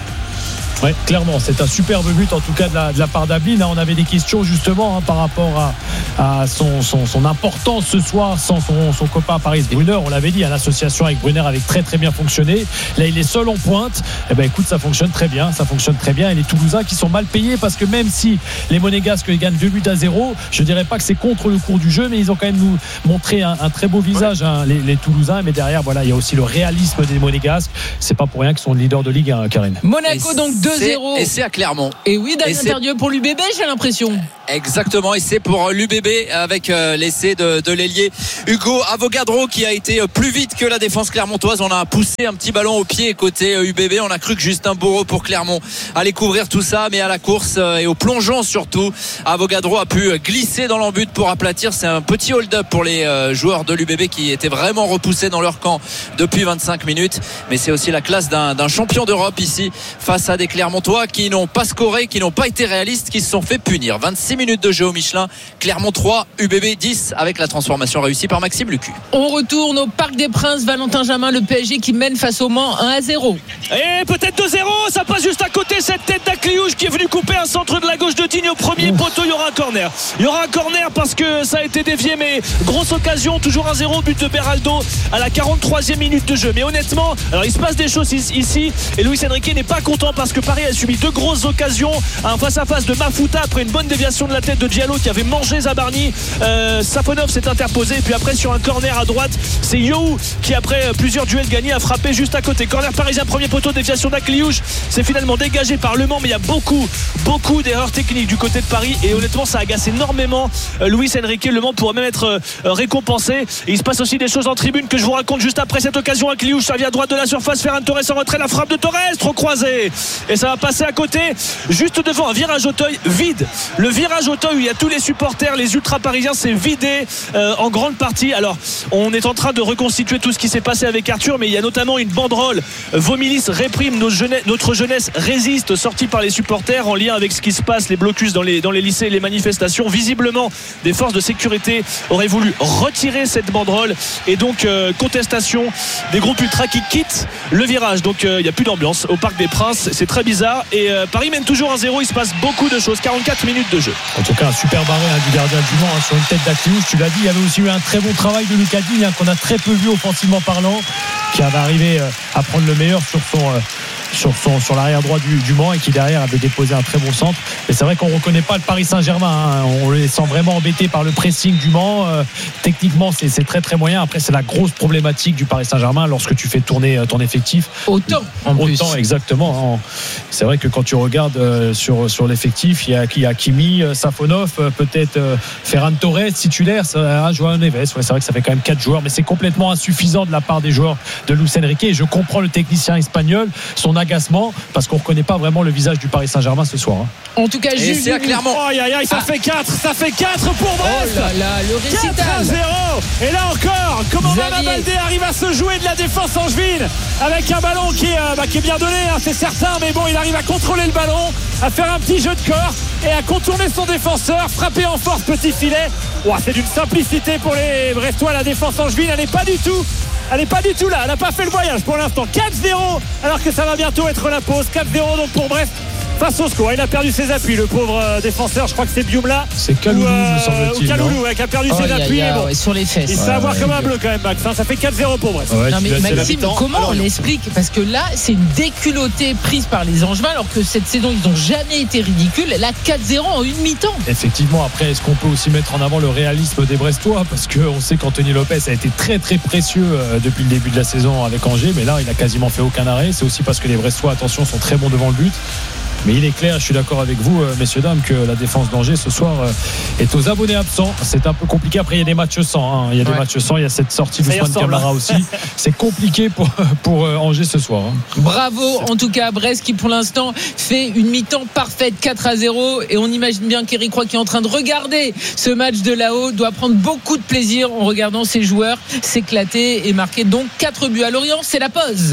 Ouais, clairement, c'est un superbe but en tout cas de la, de la part d'Ablin. On avait des questions justement hein, par rapport à, à son, son, son importance ce soir sans son, son copain Paris Brunner. On l'avait dit, hein, l'association avec Brunner avait très très bien fonctionné. Là, il est seul en pointe. Eh ben, écoute, ça fonctionne très bien, ça fonctionne très bien. Et les Toulousains qui sont mal payés parce que même si les Monégasques gagnent deux buts à zéro, je dirais pas que c'est contre le cours du jeu, mais ils ont quand même nous montré un, un très beau visage, hein, les, les Toulousains. Mais derrière, voilà, il y a aussi le réalisme des Monégasques. C'est pas pour rien qu'ils sont leaders de Ligue un, Karine. Monaco donc deux zéro. Et c'est à Clermont. Et oui, Damien Tardieu pour l'U B B, j'ai l'impression. Exactement, et c'est pour l'U B B avec euh, l'essai de, de l'ailier Hugo Avogadro qui a été plus vite que la défense clermontoise. On a poussé un petit ballon au pied côté U B B. On a cru que Justin Bourreau pour Clermont allait couvrir tout ça, mais à la course euh, et au plongeon surtout, Avogadro a pu glisser dans l'embut pour aplatir. C'est un petit hold-up pour les euh, joueurs de l'U B B qui étaient vraiment repoussés dans leur camp depuis vingt-cinq minutes. Mais c'est aussi la classe d'un, d'un champion d'Europe ici face à des Clermontois qui n'ont pas scoré, qui n'ont pas été réalistes, qui se sont fait punir. vingt-six minutes de jeu au Michelin, Clermont trois, U B B dix avec la transformation réussie par Maxime Lucu. On retourne au Parc des Princes, Valentin Jamin, le P S G qui mène face au Mans un à zéro. Et peut-être deux zéro, ça passe juste à côté, cette tête d'Akliouche qui est venu couper un centre de la gauche de Digne au premier Ouf. poteau. Il y aura un corner. Il y aura un corner parce que ça a été dévié, mais grosse occasion, toujours un zéro, but de Beraldo à la quarante-troisième minute de jeu. Mais honnêtement, alors il se passe des choses ici et Luis Enrique n'est pas content parce que Paris a subi deux grosses occasions, un face à face de Mafuta après une bonne déviation de la tête de Diallo qui avait mangé Zabarni. euh, Safonov s'est interposé et puis après sur un corner à droite c'est You qui après plusieurs duels gagnés a frappé juste à côté. Corner parisien, premier poteau, déviation d'Akliouche, c'est finalement dégagé par Le Mans, mais il y a beaucoup beaucoup d'erreurs techniques du côté de Paris et honnêtement ça agace énormément euh, Luis Enrique. Le Mans pourrait même être euh, récompensé et il se passe aussi des choses en tribune que je vous raconte juste après cette occasion. Akliouche, ça vient à droite de la surface, Ferran Torres en retrait, la frappe de Torres trop croisée et ça va passer à côté juste devant un virage Auteuil vide. Le virage Auteuil où il y a tous les supporters, les ultra parisiens, c'est vidé euh, en grande partie. Alors on est en train de reconstituer tout ce qui s'est passé avec Arthur, mais il y a notamment une banderole Vomilis réprime nos jeunesse, notre jeunesse résiste, sortie par les supporters en lien avec ce qui se passe, les blocus dans les, dans les lycées et les manifestations. Visiblement des forces de sécurité auraient voulu retirer cette banderole et donc euh, contestation des groupes ultra qui quittent le virage. Donc il euh, n'y a plus d'ambiance au Parc des Princes, c'est très bizarre et euh, Paris mène toujours un zéro. Il se passe beaucoup de choses, quarante-quatre minutes de jeu. En tout cas un super barré hein, du gardien du Mans hein, sur une tête d'Akliouche, tu l'as dit. Il y avait aussi eu un très bon travail de Lucas Digne hein, qu'on a très peu vu offensivement parlant, qui avait arrivé euh, à prendre le meilleur sur son euh, sur, son, sur l'arrière droit du, du Mans et qui derrière avait déposé un très bon centre. Et c'est vrai qu'on ne reconnaît pas le Paris Saint-Germain hein. On les sent vraiment embêtés par le pressing du Mans. euh, techniquement c'est, c'est très très moyen. Après c'est la grosse problématique du Paris Saint-Germain lorsque tu fais tourner ton effectif autant en autant plus. Exactement hein. C'est vrai que quand tu regardes euh, sur, sur l'effectif, il y a, il y a Kimi, euh, Safonov, euh, peut-être euh, Ferran Torres titulaire, ça, Joao Neves. Ouais, c'est vrai que ça fait quand même quatre joueurs, mais c'est complètement insuffisant de la part des joueurs de Luis Enrique. Et je comprends le technicien espagnol, son agacement, parce qu'on ne reconnaît pas vraiment le visage du Paris Saint-Germain ce soir hein. En tout cas, et c'est à Clermont. Aïe aïe aïe, ça ah. fait quatre, ça fait quatre pour Brest. Oh là là, le récital. quatre à zéro. Et là encore, comment Mama Baldé arrive à se jouer de la défense angevine avec un ballon qui est, euh, bah, qui est bien donné, hein, c'est certain, mais bon, il arrive à contrôler le ballon, à faire un petit jeu de corps et à contourner son défenseur, frapper en force, petit filet. Ouah, c'est d'une simplicité pour les Brestois. La défense angevine, elle n'est pas du tout Elle n'est pas du tout là, elle n'a pas fait le voyage pour l'instant. quatre zéro, alors que ça va bientôt être la pause. quatre zéro donc pour Brest face au score. Il a perdu ses appuis, le pauvre euh, défenseur. Je crois que c'est Bioumla. C'est Kaloulou, euh, me semble-t-il. Ou Kaloulou, ouais, qui a perdu oh, ses appuis. A, bon. ouais, sur les fesses. Il se fait avoir ouais, comme un bleu quand même, Max. Hein, ça fait quatre zéro pour Brest. Ouais, non, mais Maxime, comment alors, on l'explique? Parce que là, c'est une déculottée prise par les Angevins, alors que cette saison, ils n'ont jamais été ridicules. Là, quatre zéro en une mi-temps. Effectivement, après, est-ce qu'on peut aussi mettre en avant le réalisme des Brestois? Parce qu'on sait qu'Anthony Lopez a été très très précieux euh, depuis le début de la saison avec Angers, mais là, il a quasiment fait aucun arrêt. C'est aussi parce que les Brestois, attention, sont très bons devant le but. Mais il est clair, je suis d'accord avec vous, euh, messieurs, dames, que la défense d'Angers ce soir euh, est aux abonnés absents. C'est un peu compliqué. Après, il y a des matchs sans. Hein. Il y a ouais. des matchs sans. Il y a cette sortie d'Ousmane Camara aussi. C'est compliqué pour, pour euh, Angers ce soir. Hein. Bravo, en tout cas, à Brest qui, pour l'instant, fait une mi-temps parfaite, quatre à zéro. Et on imagine bien qu'Éric Roy, qui est en train de regarder ce match de là-haut, doit prendre beaucoup de plaisir en regardant ses joueurs s'éclater et marquer donc quatre buts. À Lorient, c'est la pause.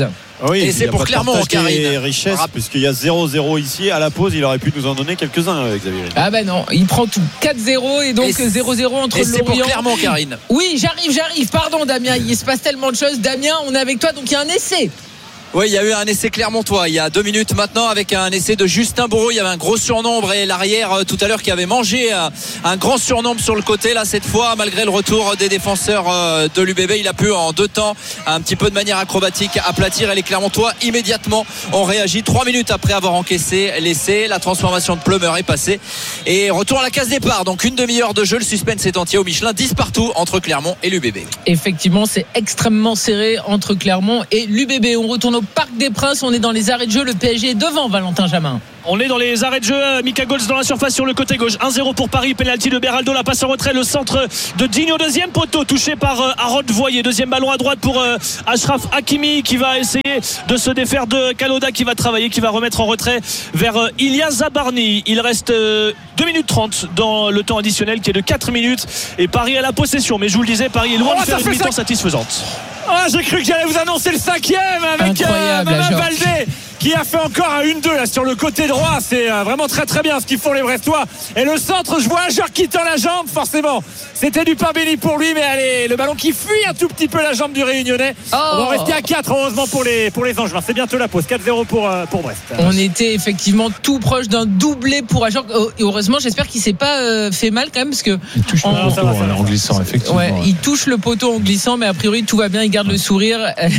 Oui, et c'est pour Clermont, Karine. Richesse, puisqu'il y a zéro zéro ici. À la pause, il aurait pu nous en donner quelques-uns, Xavier. Ah ben non, il prend tout. quatre zéro et donc et zéro zéro entre et Lorient. C'est pour Clermont, Karine. Oui, j'arrive, j'arrive. Pardon, Damien, il se passe tellement de choses. Damien, on est avec toi, donc il y a un essai. Oui, il y a eu un essai clermontois il y a deux minutes maintenant avec un essai de Justin Bourreau. Il y avait un gros surnombre et l'arrière euh, tout à l'heure qui avait mangé un, un grand surnombre sur le côté. Là, cette fois, malgré le retour des défenseurs euh, de l'U B B, il a pu en deux temps, un petit peu de manière acrobatique, aplatir. Et les Clermontois immédiatement ont réagi trois minutes après avoir encaissé l'essai. La transformation de Plumeur est passée et retour à la case départ. Donc une demi-heure de jeu. Le suspense est entier au Michelin. dix partout entre Clermont et l'U B B. Effectivement, c'est extrêmement serré entre Clermont et l'U B B. On retourne au Parc des Princes, on est dans les arrêts de jeu, le P S G est devant, Valentin Jamin. On est dans les arrêts de jeu. Mika Goltz dans la surface sur le côté gauche. un zéro pour Paris. Penalty de Beraldo. La passe en retrait. Le centre de Digno. Deuxième poteau touché par euh, Harold Voyer. Deuxième ballon à droite pour euh, Achraf Hakimi qui va essayer de se défaire de Kaloda qui va travailler, qui va remettre en retrait vers euh, Ilya Zabarny. Il reste euh, deux minutes trente dans le temps additionnel qui est de quatre minutes. Et Paris a la possession. Mais je vous le disais, Paris est loin oh, de faire une mi-temps satisfaisante. Ah, j'ai cru que j'allais vous annoncer le cinquième avec euh, Mama Baldé qui a fait encore un un deux là sur le côté droit. C'est euh, vraiment très très bien ce qu'ils font les Brestois. Et le centre, je vois un joueur qui tend la jambe, forcément. C'était du pain béni pour lui, mais allez, le ballon qui fuit un tout petit peu la jambe du Réunionnais. Oh. On va rester à quatre, heureusement pour les, pour les Angevins. C'est bientôt la pause. quatre zéro pour, euh, pour Brest. On était effectivement tout proche d'un doublé pour Ajorc. Et heureusement, j'espère qu'il ne s'est pas euh, fait mal quand même, parce que il touche en, le poteau va, en glissant, effectivement. Ouais, il touche le poteau en glissant, mais a priori tout va bien. Il garde le sourire.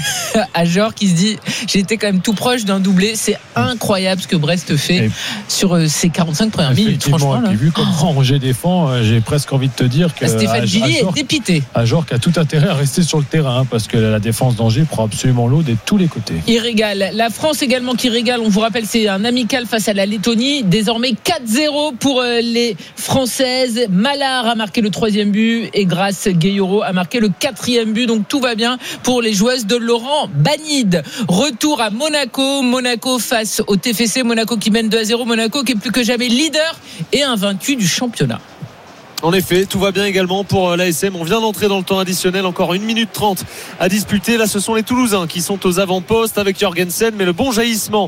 Ajorc qui se dit, j'ai été quand même tout proche d'un doublé. C'est incroyable ce que Brest fait et sur euh, ses quarante-cinq premières minutes. Franchement, et puis vu comment Angers défend, euh, j'ai presque envie de te dire que Stéphane Gilly est dépité. Ajorc a tout intérêt à rester sur le terrain hein, parce que la défense d'Angers prend absolument l'eau de tous les côtés. Il régale. La France également qui régale. On vous rappelle, c'est un amical face à la Lettonie. Désormais quatre zéro pour euh, les Françaises. Mallard a marqué le troisième but et Grace Gueyoro a marqué le quatrième but. Donc tout va bien pour les joueuses de Laurent Banide. Retour à Monaco. Monaco face au T F C. Monaco qui mène deux à zéro. Monaco qui est plus que jamais leader et invaincu du championnat. En effet, tout va bien également pour l'A S M. On vient d'entrer dans le temps additionnel. Encore une minute trente à disputer. Là, ce sont les Toulousains qui sont aux avant-postes avec Jorgensen. Mais le bon jaillissement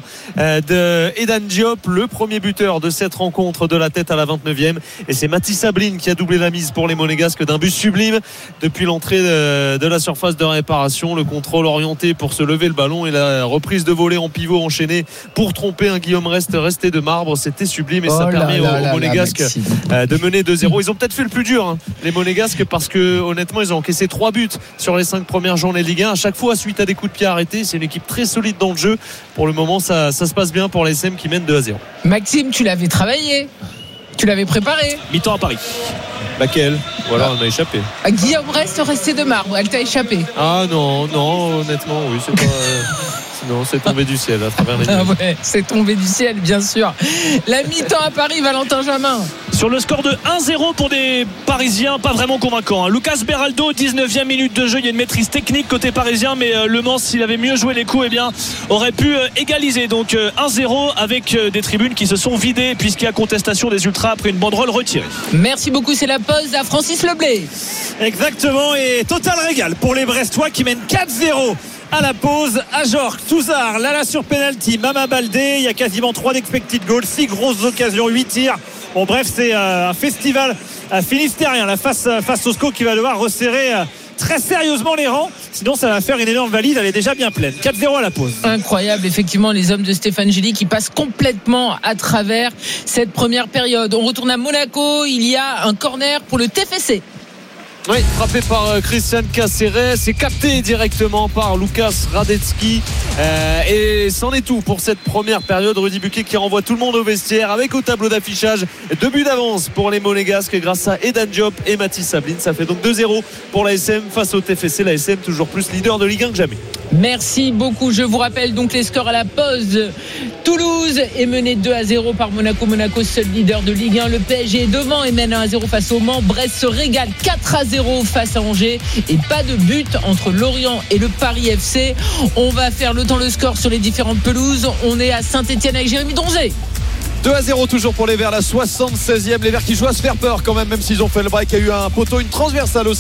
de Edan Diop, le premier buteur de cette rencontre de la tête à la vingt-neuvième. Et c'est Mathis Sabline qui a doublé la mise pour les Monégasques d'un but sublime depuis l'entrée de la surface de réparation. Le contrôle orienté pour se lever le ballon et la reprise de volée en pivot enchaîné pour tromper un Guillaume Rest resté de marbre. C'était sublime et oh ça permet aux, aux Monégasques de mener deux zéro. Ils ont peut-être fait le plus dur hein, les Monégasques parce que honnêtement ils ont encaissé trois buts sur les cinq premières journées de Ligue un à chaque fois suite à des coups de pied arrêtés. C'est une équipe très solide dans le jeu. Pour le moment ça, ça se passe bien pour l'A S M qui mène deux à zéro. Maxime, tu l'avais travaillé, tu l'avais préparé. Mi-temps à Paris. Laquelle voilà, on a échappé. Guillaume Rest resté de marbre, elle t'a échappé. Ah non, non, honnêtement oui, c'est pas euh... Non, c'est tombé du ciel à travers les ah ouais, c'est tombé du ciel, bien sûr. La mi-temps à Paris, Valentin Jamin. Sur le score de un zéro pour des Parisiens, pas vraiment convaincant. Hein. Lucas Beraldo, dix-neuvième minute de jeu. Il y a une maîtrise technique côté parisien, mais euh, Le Mans, s'il avait mieux joué les coups, eh bien, aurait pu euh, égaliser. Donc euh, un zéro avec euh, des tribunes qui se sont vidées puisqu'il y a contestation des Ultras après une banderole retirée. Merci beaucoup, c'est la pause à Francis Leblé. Exactement, et total régal pour les Brestois qui mènent quatre zéro. À la pause, Ajorc, Touzard, Lala sur penalty, Mama Baldé, il y a quasiment trois d'expected goals, six grosses occasions, huit tirs. Bon bref, c'est euh, un festival euh, finistérien, la face, euh, face au S C O qui va devoir resserrer euh, très sérieusement les rangs, sinon ça va faire une énorme valise, elle est déjà bien pleine. quatre zéro à la pause. Incroyable, effectivement, les hommes de Stéphane Gilly qui passent complètement à travers cette première période. On retourne à Monaco, il y a un corner pour le T F C. Oui, frappé par euh, Christian Caceres, c'est capté directement par Lucas Radetzky euh, et c'en est tout pour cette première période. Rudy Buquet qui renvoie tout le monde au vestiaire avec au tableau d'affichage deux buts d'avance pour les Monégasques grâce à Edan Diop et Mathis Sabline. Ça fait donc deux zéro pour l'A S M face au T F C. L'A S M toujours plus leader de Ligue un que jamais. Merci beaucoup. Je vous rappelle donc les scores à la pause. Toulouse est mené deux à zéro par Monaco. Monaco seul leader de Ligue un. Le P S G est devant et mène un à zéro face au Mans. Brest se régale quatre à zéro face à Angers et pas de but entre Lorient et le Paris F C. On va faire le temps le score sur les différentes pelouses. On est à Saint-Etienne avec Jérémy Donzé. deux à zéro toujours pour les Verts, la soixante-seizième. Les Verts qui jouent à se faire peur quand même, même s'ils ont fait le break. Il y a eu un poteau, une transversale aussi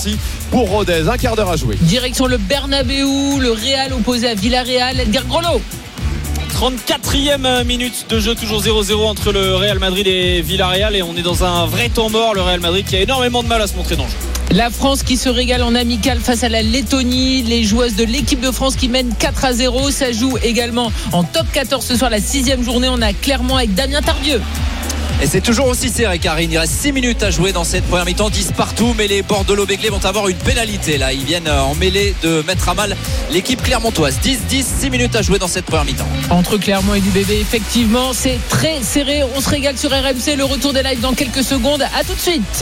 pour Rodez. Un quart d'heure à jouer. Direction le Bernabéu, le Real opposé à Villarreal. Edgar Grelot. trente-quatrième minute de jeu, toujours zéro zéro entre le Real Madrid et Villarreal, et on est dans un vrai temps mort. Le Real Madrid qui a énormément de mal à se montrer dans le jeu. La France qui se régale en amical face à la Lettonie. Les joueuses de l'équipe de France qui mènent quatre à zéro. Ça joue également en top quatorze ce soir, la sixième journée. On a Clermont avec Damien Tardieu. Et c'est toujours aussi serré, Karine. Il reste six minutes à jouer dans cette première mi-temps, dix partout, mais les Bordelot-Béglé vont avoir une pénalité là. Ils viennent en mêlée de mettre à mal l'équipe clermontoise. dix dix, six minutes à jouer dans cette première mi-temps. Entre Clermont et du bébé, effectivement, c'est très serré. On se régale sur R M C. Le retour des lives dans quelques secondes. À tout de suite.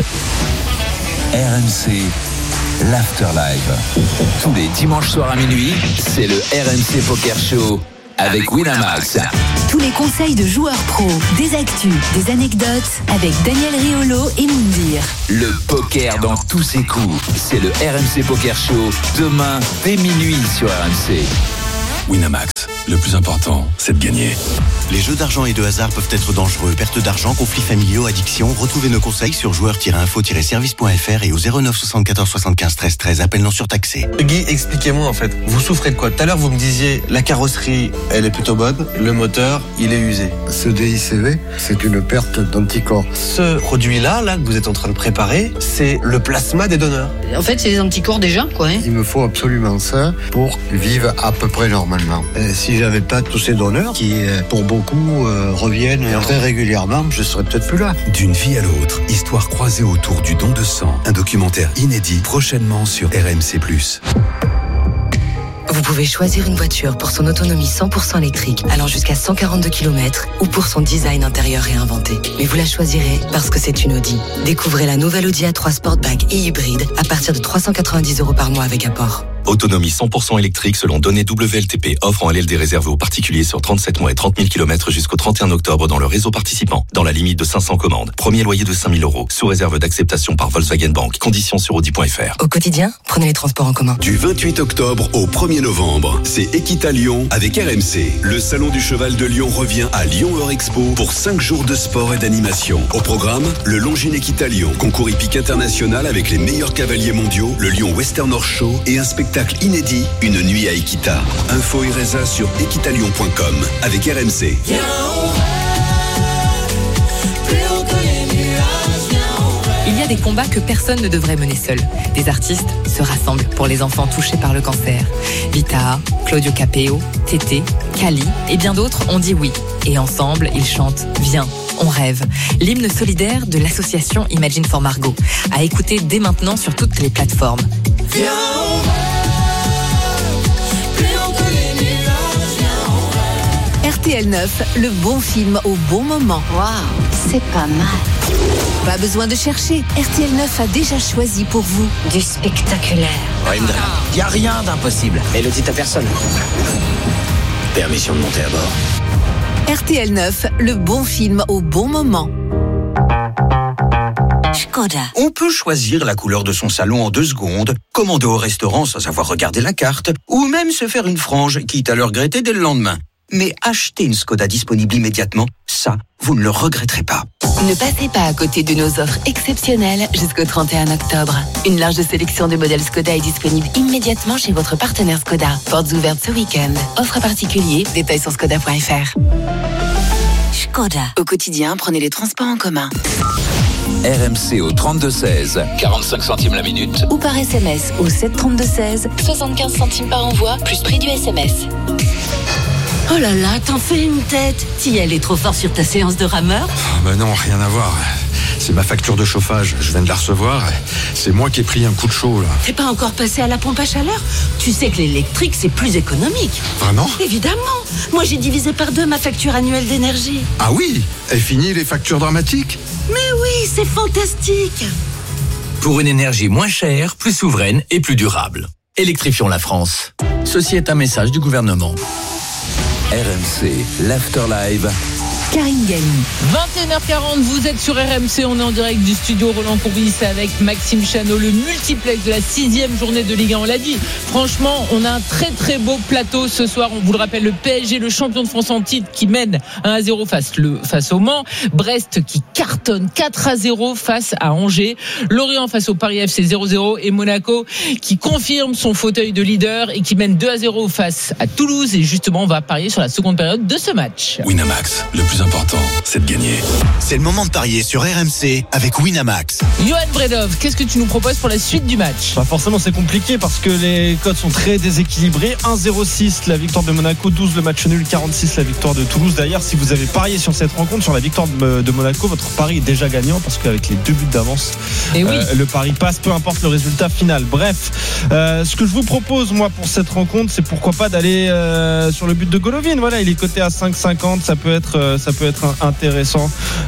R M C, l'After Live. Tous les dimanches soirs à minuit, c'est le R M C Poker Show avec Winamax. Tous les conseils de joueurs pros, des actus, des anecdotes avec Daniel Riolo et Moundir. Le poker dans tous ses coups, c'est le R M C Poker Show demain dès minuit sur R M C. Winamax, le plus important, c'est de gagner. Les jeux d'argent et de hasard peuvent être dangereux. Perte d'argent, conflits familiaux, addiction. Retrouvez nos conseils sur joueurs tiret info tiret service point f r et au zéro neuf soixante-quatorze soixante-quinze treize treize. Appel non surtaxé. Guy, expliquez-moi en fait. Vous souffrez de quoi? Tout à l'heure, vous me disiez la carrosserie, elle est plutôt bonne. Le moteur, il est usé. Ce D I C V, c'est une perte d'anticorps. Ce produit-là, là, que vous êtes en train de préparer, c'est le plasma des donneurs. En fait, c'est des anticorps déjà, quoi. Hein. Il me faut absolument ça pour vivre à peu près normalement. Et si j'avais pas tous ces donneurs qui, pour beaucoup, euh, reviennent très régulièrement, je serais peut-être plus là. D'une vie à l'autre, histoire croisée autour du don de sang. Un documentaire inédit prochainement sur R M C plus. Vous pouvez choisir une voiture pour son autonomie cent pour cent électrique allant jusqu'à cent quarante-deux kilomètres ou pour son design intérieur réinventé. Mais vous la choisirez parce que c'est une Audi. Découvrez la nouvelle Audi A trois Sportback et hybride à partir de trois cent quatre-vingt-dix euros par mois avec apport. Autonomie cent pour cent électrique selon données W L T P. Offre en L L D réservée aux particuliers sur trente-sept mois et trente mille kilomètres jusqu'au trente et un octobre dans le réseau participant. Dans la limite de cinq cents commandes. Premier loyer de cinq mille euros. Sous réserve d'acceptation par Volkswagen Bank. Conditions sur audi point f r. Au quotidien, prenez les transports en commun. Du vingt-huit octobre au premier novembre, c'est Equita Lyon avec R M C. Le salon du cheval de Lyon revient à Lyon Eurexpo pour cinq jours de sport et d'animation. Au programme, le Longines Equita Lyon. Concours hippique international avec les meilleurs cavaliers mondiaux, le Lyon Western Horse Show et un spectacle inédit. Une nuit à Equita. Info et résa sur equitalion point com avec R M C. Il y a des combats que personne ne devrait mener seul. Des artistes se rassemblent pour les enfants touchés par le cancer. Vita, Claudio Capeo, Tété, Kali et bien d'autres ont dit oui. Et ensemble, ils chantent « Viens, on rêve ». L'hymne solidaire de l'association Imagine for Margot. À écouter dès maintenant sur toutes les plateformes. Viens, on rêve. R T L neuf, le bon film au bon moment. Waouh, c'est pas mal. Pas besoin de chercher, R T L neuf a déjà choisi pour vous du spectaculaire. Ouais, il n'y a rien d'impossible. Et le dit à personne. Permission de monter à bord. R T L neuf, le bon film au bon moment. Skoda. On peut choisir la couleur de son salon en deux secondes, commander au restaurant sans avoir regardé la carte, ou même se faire une frange, quitte à le regretter dès le lendemain. Mais acheter une Skoda disponible immédiatement, ça, vous ne le regretterez pas. Ne passez pas à côté de nos offres exceptionnelles jusqu'au trente et un octobre. Une large sélection de modèles Skoda est disponible immédiatement chez votre partenaire Skoda. Portes ouvertes ce week-end. Offre à particulier, détails sur skoda point f r. Skoda. Au quotidien, prenez les transports en commun. R M C au trente-deux seize, quarante-cinq centimes la minute. Ou par S M S au sept trente-deux seize, soixante-quinze centimes par envoi, plus prix du S M S. Oh là là, t'en fais une tête. T'y allais trop fort sur ta séance de rameur? Oh ben non, rien à voir. C'est ma facture de chauffage, je viens de la recevoir. C'est moi qui ai pris un coup de chaud là. T'es pas encore passé à la pompe à chaleur? Tu sais que l'électrique c'est plus économique. Vraiment? Évidemment. Moi j'ai divisé par deux ma facture annuelle d'énergie. Ah oui? Et fini les factures dramatiques? Mais oui, c'est fantastique. Pour une énergie moins chère, plus souveraine et plus durable. Électrifions la France. Ceci est un message du gouvernement. R M C, l'After Live. Karine Galli. vingt et une heures quarante, vous êtes sur R M C, on est en direct du studio Roland Courbis avec Maxime Chanot, le multiplex de la sixième journée de Ligue un. On l'a dit, franchement, on a un très très beau plateau ce soir. On vous le rappelle, le P S G, le champion de France en titre, qui mène un à zéro face, le, face au Mans. Brest qui cartonne quatre à zéro face à Angers. Lorient face au Paris F C zéro zéro. Et Monaco qui confirme son fauteuil de leader et qui mène deux à zéro face à Toulouse. Et justement, on va parier sur la seconde période de ce match. Winamax, le plus important, c'est de gagner. C'est le moment de parier sur R M C avec Winamax. Johan Bredov, qu'est-ce que tu nous proposes pour la suite du match? Bah forcément, c'est compliqué parce que les codes sont très déséquilibrés. un zéro six la victoire de Monaco, douze le match nul, quarante-six la victoire de Toulouse. D'ailleurs, si vous avez parié sur cette rencontre, sur la victoire de Monaco, votre pari est déjà gagnant parce qu'avec les deux buts d'avance, Et oui. euh, le pari passe, peu importe le résultat final. Bref, euh, ce que je vous propose moi pour cette rencontre, c'est pourquoi pas d'aller euh, sur le but de Golovin. Voilà, il est coté à cinq cinquante, ça peut être, euh, ça peut être intéressant.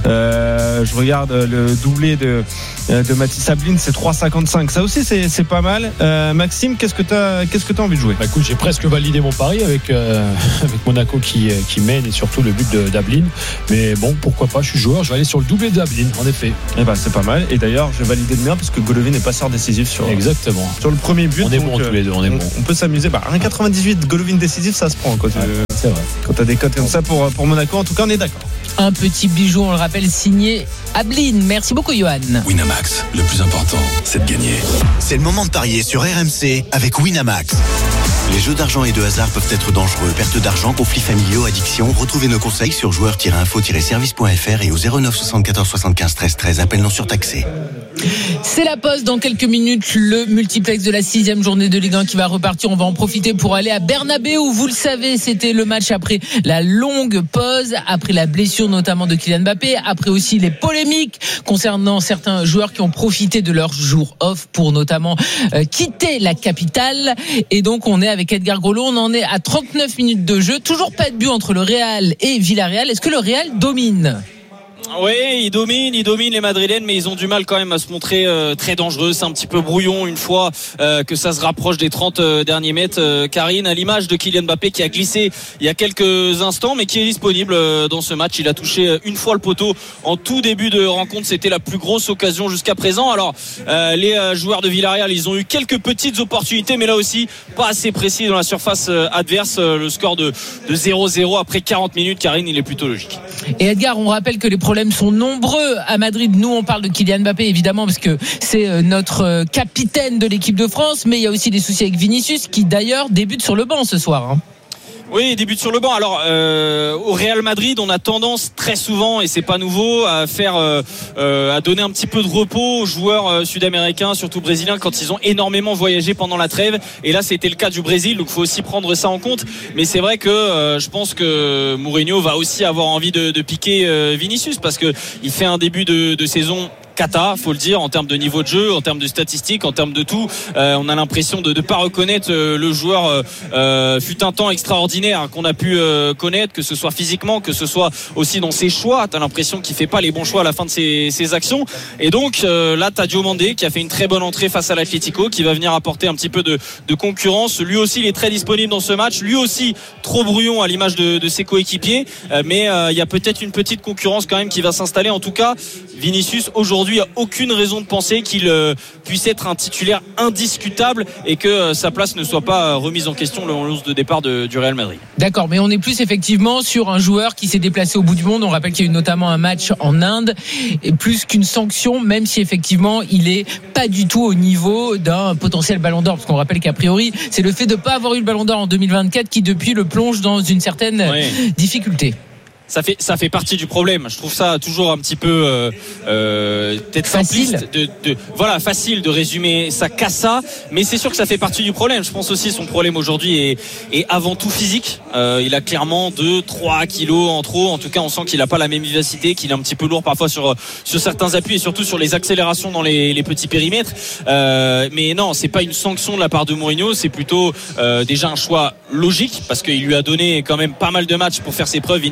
Euh, je regarde le doublé de, de Mathis Ablin, c'est trois cinquante-cinq. Ça aussi, c'est, c'est pas mal. Euh, Maxime, qu'est-ce que t'as, qu'est-ce que t'as envie de jouer? Bah écoute, j'ai presque validé mon pari avec, euh, avec Monaco qui, qui mène et surtout le but de, d'Ablin. Mais bon, pourquoi pas, je suis joueur, je vais aller sur le doublé d'Ablin, en effet. Eh ben, c'est pas mal. Et d'ailleurs, je vais valider le mien parce que Golovin est passeur décisif sur, Exactement. sur le premier but. On est donc, bons tous les deux, on est on, bons. on peut s'amuser. Bah, un virgule quatre-vingt-dix-huit Golovin décisif, ça se prend quand tu, ouais, c'est vrai. Quand t'as des cotes comme ça pour, pour Monaco. En tout cas, on est d'accord. Un petit bijou, on le rappelle, signé Ablin. Merci beaucoup, Johan. Winamax, le plus important, c'est de gagner. C'est le moment de parier sur R M C avec Winamax. Les jeux d'argent et de hasard peuvent être dangereux. Perte d'argent, conflits familiaux, addiction. Retrouvez nos conseils sur joueurs tiret info tiret service point f r et au zéro neuf soixante-quatorze soixante-quinze treize treize. Appel non surtaxé. C'est la pause dans quelques minutes, le multiplex de la sixième journée de Ligue un qui va repartir. On va en profiter pour aller à Bernabéu. Vous le savez, c'était le match après la longue pause, après la blessure notamment de Kylian Mbappé, après aussi les polémiques concernant certains joueurs qui ont profité de leur jour off pour notamment euh, quitter la capitale. Et donc on est avec Edgar Grolot, on en est à trente-neuf minutes de jeu. Toujours pas de but entre le Real et Villarreal. Est-ce que le Real domine ? Oui, ils dominent, ils dominent les Madrilènes, mais ils ont du mal quand même à se montrer euh, très dangereux. C'est un petit peu brouillon une fois euh, que ça se rapproche des trente euh, derniers mètres. Euh, Karine, à l'image de Kylian Mbappé qui a glissé il y a quelques instants, mais qui est disponible euh, dans ce match. Il a touché euh, une fois le poteau en tout début de rencontre. C'était la plus grosse occasion jusqu'à présent. Alors, euh, les euh, joueurs de Villarreal, ils ont eu quelques petites opportunités, mais là aussi, pas assez précis dans la surface euh, adverse. Euh, le score de, de zéro zéro après quarante minutes, Karine, il est plutôt logique. Et Edgar, on rappelle que les problèmes sont nombreux à Madrid. Nous, on parle de Kylian Mbappé, évidemment, parce que c'est notre capitaine de l'équipe de France, mais il y a aussi des soucis avec Vinicius, qui d'ailleurs débute sur le banc ce soir, hein. Oui, il débute sur le banc. Alors euh, au Real Madrid, on a tendance très souvent, et c'est pas nouveau, à faire, euh, euh, à donner un petit peu de repos aux joueurs euh, sud-américains, surtout brésiliens, quand ils ont énormément voyagé pendant la trêve. Et là, c'était le cas du Brésil, donc il faut aussi prendre ça en compte. Mais c'est vrai que euh, je pense que Mourinho va aussi avoir envie de, de piquer euh, Vinicius, parce que il fait un début de, de saison cata, faut le dire, en termes de niveau de jeu, en termes de statistiques, en termes de tout. Euh, on a l'impression de ne pas reconnaître euh, le joueur euh, euh, fut un temps extraordinaire qu'on a pu euh, connaître, que ce soit physiquement, que ce soit aussi dans ses choix. T'as l'impression qu'il fait pas les bons choix à la fin de ses, ses actions. Et donc euh, là, t'as Diomandé qui a fait une très bonne entrée face à l'Atlético, qui va venir apporter un petit peu de, de concurrence. Lui aussi, il est très disponible dans ce match. Lui aussi, trop brouillon à l'image de, de ses coéquipiers. Euh, mais il euh, y a peut-être une petite concurrence quand même qui va s'installer. En tout cas, Vinicius aujourd'hui il n'y a aucune raison de penser qu'il euh, puisse être un titulaire indiscutable et que euh, sa place ne soit pas euh, remise en question le onze de départ de, du Real Madrid. D'accord, mais on est plus effectivement sur un joueur qui s'est déplacé au bout du monde. On rappelle qu'il y a eu notamment un match en Inde, et plus qu'une sanction, même si effectivement il est pas du tout au niveau d'un potentiel Ballon d'Or, parce qu'on rappelle qu'a priori c'est le fait de ne pas avoir eu le Ballon d'Or en deux mille vingt-quatre qui depuis le plonge dans une certaine ouais. difficulté. Ça fait ça fait partie du problème. Je trouve ça toujours un petit peu euh, euh, peut-être simpliste de, de voilà facile de résumer ça qu'à ça, mais c'est sûr que ça fait partie du problème. Je pense aussi son problème aujourd'hui est, est avant tout physique. Euh, il a clairement deux trois kilos en trop. En tout cas, on sent qu'il a pas la même vivacité, qu'il est un petit peu lourd parfois sur sur certains appuis et surtout sur les accélérations dans les, les petits périmètres. Euh, mais non, c'est pas une sanction de la part de Mourinho, c'est plutôt euh, déjà un choix logique parce qu'il lui a donné quand même pas mal de matchs pour faire ses preuves, Vinicius.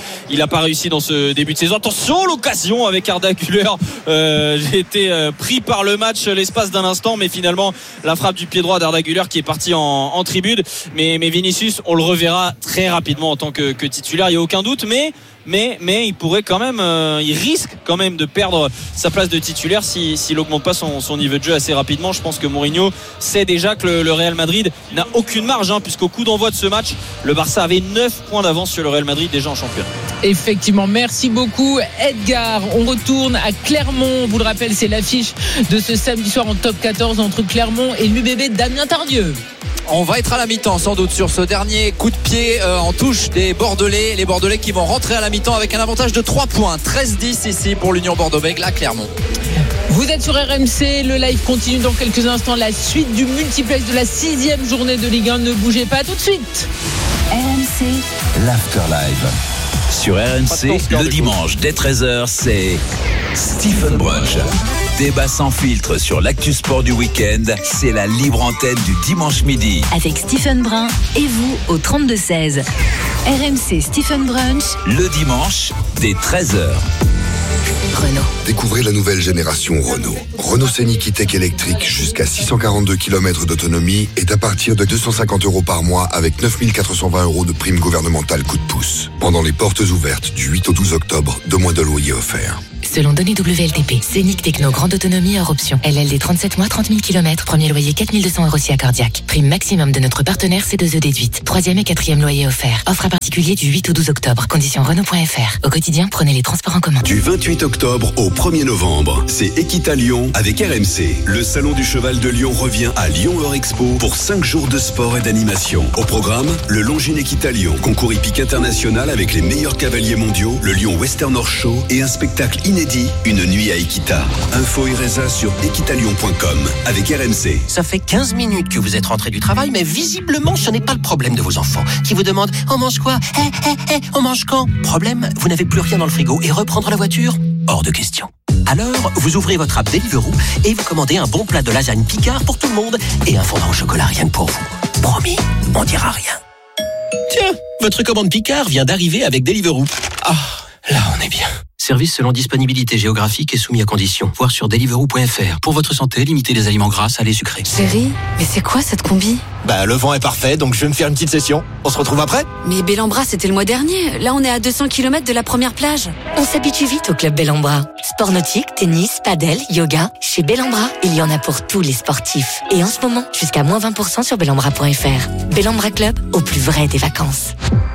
il n'a pas réussi dans ce début de saison. Attention, l'occasion avec Arda Güler. Euh, j'ai été euh, pris par le match l'espace d'un instant, mais finalement la frappe du pied droit d'Arda Güler qui est parti en, en tribune. Mais, mais Vinicius, on le reverra très rapidement en tant que, que titulaire, il n'y a aucun doute. Mais Mais, mais il pourrait quand même, euh, il risque quand même de perdre sa place de titulaire si, s'il n'augmente pas son, son niveau de jeu assez rapidement. Je pense que Mourinho sait déjà que le, le Real Madrid n'a aucune marge, hein, puisqu'au coup d'envoi de ce match, le Barça avait neuf points d'avance sur le Real Madrid déjà en championnat. Effectivement, merci beaucoup Edgar. On retourne à Clermont. Vous le rappelle, c'est l'affiche de ce samedi soir en top quatorze entre Clermont et l'U B B Damien Tardieu. On va être à la mi-temps sans doute sur ce dernier coup de pied euh, en touche des Bordelais. Les Bordelais qui vont rentrer à la mi-temps avec un avantage de trois points. treize dix ici pour l'Union Bordeaux-Bègles à Clermont. Vous êtes sur R M C, le live continue dans quelques instants. La suite du multiplex de la sixième journée de Ligue un. Ne bougez pas, tout de suite. R M C, l'Afterlive. Sur R M C, le dimanche dès treize heures, c'est Stephen Brunch. Débat sans filtre sur l'actu sport du week-end, c'est la libre antenne du dimanche midi. avec Stephen Brun et vous au trente-deux seize. R M C Stephen Brunch, Le dimanche dès treize heures. Renault. Découvrez la nouvelle génération Renault. Renault Scénic E-Tech électrique jusqu'à six cent quarante-deux kilomètres d'autonomie est à partir de deux cent cinquante euros par mois avec neuf mille quatre cent vingt euros de prime gouvernementale coup de pouce. Pendant les portes ouvertes du huit au douze octobre, deux mois de loyer offerts. Selon données W L T P, Scénic Techno Grande Autonomie hors option. L L D trente-sept mois, trente mille kilomètres. Premier loyer quatre mille deux cents euros si accordiaque. Prime maximum de notre partenaire C deux E déduite. Troisième et quatrième loyer offert. Offre à particulier du huit au douze octobre. Conditions Renault point F R. Au quotidien, prenez les transports en commun. Du vingt-huit octobre au premier novembre, c'est Equita Lyon avec R M C. Le salon du cheval de Lyon revient à Lyon Eurexpo pour cinq jours de sport et d'animation. Au programme, le Longines Equita Lyon, concours hippique international avec les meilleurs cavaliers mondiaux, le Lyon Western Horse Show et un spectacle inédit, une nuit à Equita. Info et résa sur equitalion point com avec R M C. Ça fait quinze minutes que vous êtes rentré du travail, mais visiblement, ce n'est pas le problème de vos enfants qui vous demandent « On mange quoi ? Eh, eh, eh, on mange quand ?» Problème, vous n'avez plus rien dans le frigo et reprendre la voiture ? Hors de question. Alors, vous ouvrez votre app Deliveroo et vous commandez un bon plat de lasagne Picard pour tout le monde et un fondant au chocolat rien que pour vous. Promis, on dira rien. Tiens, votre commande Picard vient d'arriver avec Deliveroo. Ah, là on est bien. Service selon disponibilité géographique et soumis à conditions. Voir sur deliveroo point F R. Pour votre santé, limitez les aliments gras, salés, sucrés. Chérie, mais c'est quoi cette combi ? Bah, le vent est parfait, donc je vais me faire une petite session. On se retrouve après ? Mais Bellambra, c'était le mois dernier. Là, on est à deux cents kilomètres de la première plage. On s'habitue vite au club Bellambra. Sport nautique, tennis, padel, yoga. Chez Bellambra, il y en a pour tous les sportifs. Et en ce moment, jusqu'à moins vingt pour cent sur bellambra point F R. Bellambra Club, au plus vrai des vacances.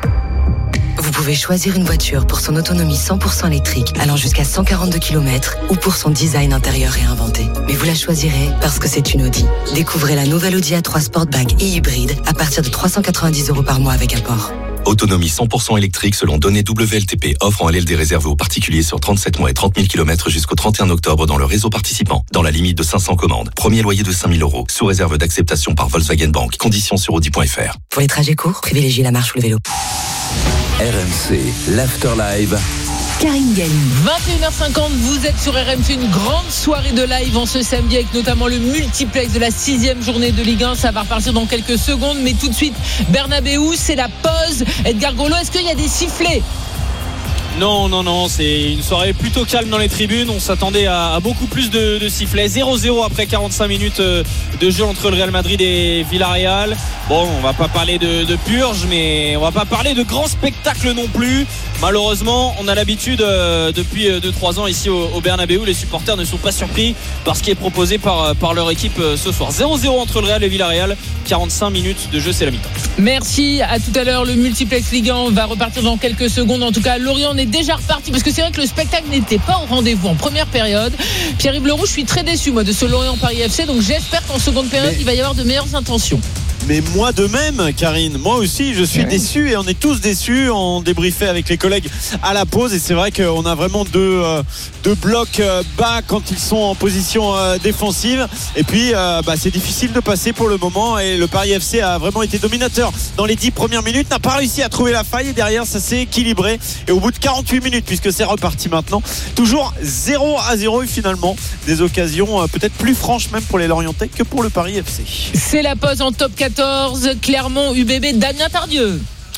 Vous pouvez choisir une voiture pour son autonomie cent pour cent électrique allant jusqu'à cent quarante-deux kilomètres ou pour son design intérieur réinventé. Mais vous la choisirez parce que c'est une Audi. Découvrez la nouvelle Audi A trois Sportback et hybride à partir de trois cent quatre-vingt-dix euros par mois avec apport. Autonomie cent pour cent électrique selon données W L T P. Offre en L L D réservée aux particuliers sur trente-sept mois et trente mille kilomètres jusqu'au trente et un octobre dans le réseau participant. Dans la limite de cinq cents commandes. Premier loyer de cinq mille euros. Sous réserve d'acceptation par Volkswagen Bank. Conditions sur audi point F R. Pour les trajets courts, privilégiez la marche ou le vélo. R M C, l'Afterlive. Karine Galli. vingt et une heures cinquante, vous êtes sur R M C, une grande soirée de live en ce samedi avec notamment le multiplex de la sixième journée de Ligue un. Ça va repartir dans quelques secondes, mais tout de suite, Bernabéu, c'est la pause. Edgar Golo, est-ce qu'il y a des sifflets ? Non, non, non, c'est une soirée plutôt calme dans les tribunes. On s'attendait à, à beaucoup plus de, de sifflets. zéro zéro après quarante-cinq minutes de jeu entre le Real Madrid et Villarreal. Bon, on va pas parler de, de purge, mais on va pas parler de grand spectacle non plus. Malheureusement, on a l'habitude euh, depuis deux trois ans ici au, au Bernabéu. Les supporters ne sont pas surpris par ce qui est proposé par, par leur équipe euh, ce soir. zéro zéro entre le Real et Villarreal. quarante-cinq minutes de jeu, c'est la mi-temps. Merci, à tout à l'heure. Le multiplex Ligue un va repartir dans quelques secondes. En tout cas, Lorient est déjà reparti parce que c'est vrai que le spectacle n'était pas au rendez-vous en première période. Pierre-Yves Leroux, je suis très déçu moi de ce Lorient-Paris F C, donc j'espère qu'en seconde période Mais... il va y avoir de meilleures intentions. Mais moi de même, Karine, moi aussi je suis ouais. déçu et on est tous déçus. On débriefait avec les collègues à la pause et c'est vrai qu'on a vraiment deux, euh, deux blocs euh, bas quand ils sont en position euh, défensive et puis euh, bah, c'est difficile de passer pour le moment et le Paris F C a vraiment été dominateur dans les dix premières minutes, n'a pas réussi à trouver la faille et derrière ça s'est équilibré et au bout de quarante-huit minutes, puisque c'est reparti maintenant, toujours zéro à zéro et finalement des occasions euh, peut-être plus franches même pour les Lorientais que pour le Paris F C. C'est la pause en top quatorze, Clermont U B B, Damien Tardieu.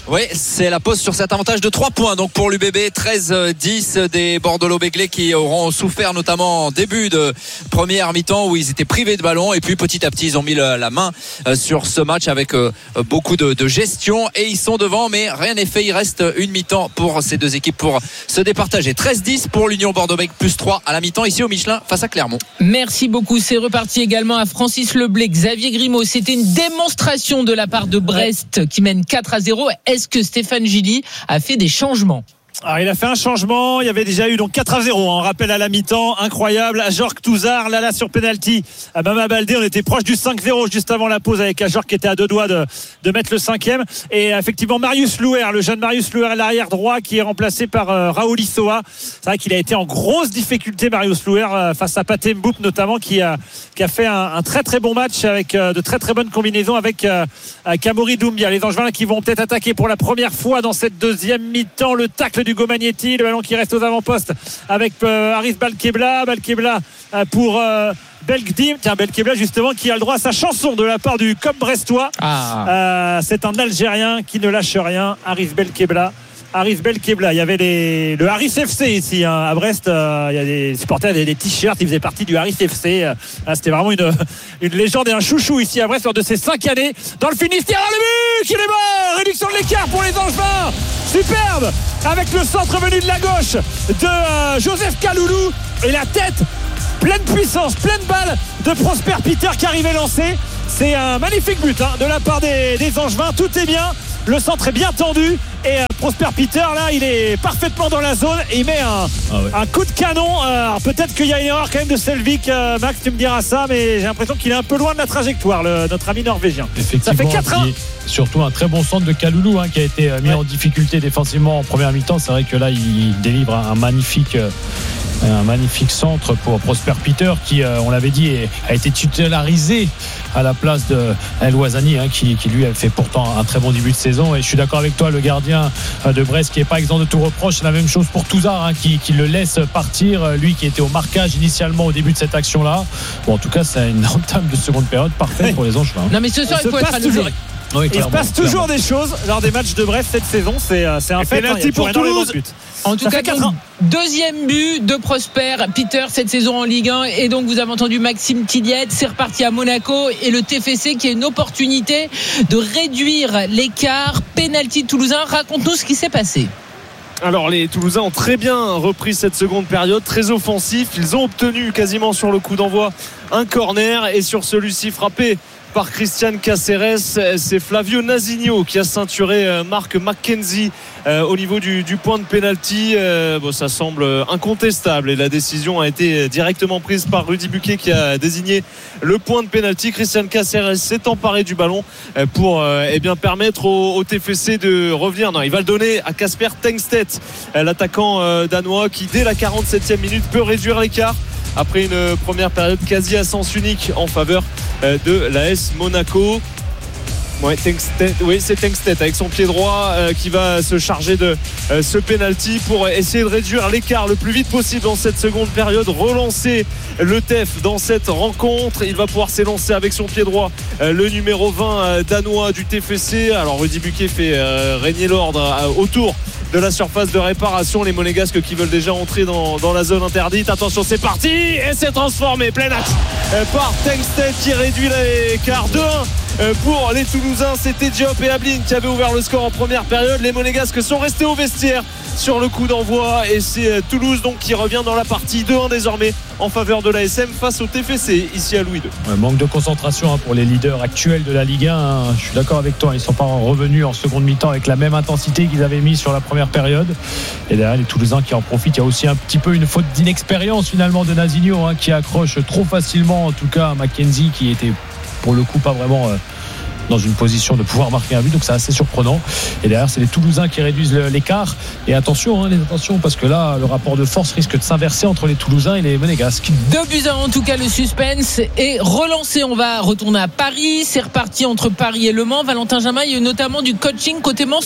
Oui, c'est la pause sur cet avantage de trois points. Donc pour l'U B B, treize dix des Bordeaux-Béglé qui auront souffert notamment en début de première mi-temps où ils étaient privés de ballon. Et puis petit à petit, ils ont mis la main sur ce match avec beaucoup de, de gestion. Et ils sont devant, mais rien n'est fait. Il reste une mi-temps pour ces deux équipes pour se départager. treize dix pour l'Union Bordeaux-Béglé, plus trois à la mi-temps ici au Michelin face à Clermont. Merci beaucoup. C'est reparti également à Francis Leblé, Xavier Grimaud. C'était une démonstration de la part de Brest qui mène quatre à zéro. Est-ce que Stéphane Gilly a fait des changements? Alors, il a fait un changement. Il y avait déjà eu donc quatre à zéro. On rappelle à la mi-temps. Incroyable. Ajorc Touzard, là, là, sur penalty. À Mama Baldé, on était proche du cinq zéro juste avant la pause avec Ajorc qui était à deux doigts de, de mettre le cinquième. Et effectivement, Marius Louer, le jeune Marius Louer, l'arrière droit, qui est remplacé par euh, Raoul Issoa. C'est vrai qu'il a été en grosse difficulté, Marius Louer, euh, face à Pathé Mboup, notamment, qui a, qui a fait un, un très très bon match avec euh, de très très bonnes combinaisons avec euh, Kamori Doumbia. Les Angevins qui vont peut-être attaquer pour la première fois dans cette deuxième mi-temps. Le tacle d'Hugo Magnetti, le ballon qui reste aux avant-postes avec euh, Arif Balkebla Balkebla euh, pour euh, Belkdim, tiens Belkebla justement qui a le droit à sa chanson de la part du C O M brestois. ah. euh, c'est un Algérien qui ne lâche rien, Arif Belkebla Arif Belkebla, il y avait les, le Haris F C ici hein, à Brest, euh, il y a des supporters, des, des t-shirts, ils faisaient partie du Haris F C, euh, c'était vraiment une, une légende et un chouchou ici à Brest lors de ces cinq années. Dans le Finistère, le but, il est mort, réduction de l'écart pour les Angevins, superbe, avec le centre venu de la gauche de euh, Joseph Kaloulou et la tête pleine puissance, pleine balle de Prosper Peter qui arrivait lancé. C'est un magnifique but hein, de la part des, des Angevins, tout est bien. Le centre est bien tendu et euh, Prosper Peter là il est parfaitement dans la zone et il met un, ah ouais. un coup de canon. Euh, alors peut-être qu'il y a une erreur quand même de Selvik, euh, Max tu me diras ça, mais j'ai l'impression qu'il est un peu loin de la trajectoire le, notre ami norvégien. Effectivement, ça fait quatre un. Surtout un très bon centre de Kaloulou hein, qui a été mis ouais. en difficulté défensivement en première mi-temps. C'est vrai que là il délivre un, un magnifique euh, un magnifique centre pour Prosper Peter qui euh, on l'avait dit a été titularisé à la place de El Ouazani hein, qui, qui lui a fait pourtant un très bon début de saison. Et je suis d'accord avec toi, le gardien de Brest qui n'est pas exempt de tout reproche. C'est la même chose pour Touzard hein, qui, qui le laisse partir, lui qui était au marquage initialement au début de cette action là. Bon, en tout cas c'est une entame de seconde période parfaite pour les Angevins. Non mais ce soir il faut être à toujours... Oui, il se passe toujours clairement. Des choses lors des matchs de Brest cette saison, c'est, c'est un fait. Penalty pour Toulouse. En tout ça cas, donc, deuxième but de Prosper Peter cette saison en Ligue un. Et donc, vous avez entendu Maxime Tilliette. C'est reparti à Monaco. Et le T F C qui a une opportunité de réduire l'écart. Penalty toulousain. Raconte-nous ce qui s'est passé. Alors les Toulousains ont très bien repris cette seconde période, très offensif. Ils ont obtenu quasiment sur le coup d'envoi un corner. Et sur celui-ci frappé par Christian Caceres, c'est Flavio Nazinho qui a ceinturé Mark McKenzie euh, au niveau du, du point de pénalty. Euh, bon, ça semble incontestable et la décision a été directement prise par Rudy Buquet qui a désigné le point de pénalty. Christian Caceres s'est emparé du ballon pour euh, eh bien, permettre au, au T F C de revenir. Non, il va le donner à Casper Tengstedt, l'attaquant euh, danois qui dès la quarante-septième minute peut réduire l'écart après une première période quasi à sens unique en faveur de l'A S Monaco. Ouais, Tengstedt, oui, c'est Tengstedt avec son pied droit euh, qui va se charger de euh, ce penalty pour essayer de réduire l'écart le plus vite possible dans cette seconde période, relancer le T E F dans cette rencontre. Il va pouvoir s'élancer avec son pied droit euh, le numéro vingt euh, danois du T F C. Alors Rudy Buquet fait euh, régner l'ordre euh, autour de la surface de réparation. Les Monégasques qui veulent déjà entrer dans, dans la zone interdite. Attention, c'est parti et c'est transformé plein axe euh, par Tengstedt qui réduit l'écart deux un euh, pour les Toulousains. C'était Diop et Ablin qui avaient ouvert le score en première période. Les Monégasques sont restés au vestiaire sur le coup d'envoi et c'est euh, Toulouse donc qui revient dans la partie deux un désormais en faveur de l'A S M face au T F C ici à Louis deux. Ouais, manque de concentration hein, pour les leaders actuels de la Ligue un hein. Je suis d'accord avec toi, ils ne sont pas revenus en seconde mi-temps avec la même intensité qu'ils avaient mis sur la première période. Et derrière les Toulousains qui en profitent. Il y a aussi un petit peu une faute d'inexpérience finalement de Nazinho hein, qui accroche trop facilement en tout cas à Mackenzie qui était pour le coup pas vraiment euh, dans une position de pouvoir marquer un but, donc c'est assez surprenant. Et derrière c'est les Toulousains qui réduisent l'écart. Et attention hein, les attentions parce que là le rapport de force risque de s'inverser entre les Toulousains et les Monégasques. Deux buts à un, en tout cas le suspense est relancé. On va retourner à Paris, c'est reparti entre Paris et Le Mans. Valentin Jamin, il y a eu notamment du coaching côté Manceau.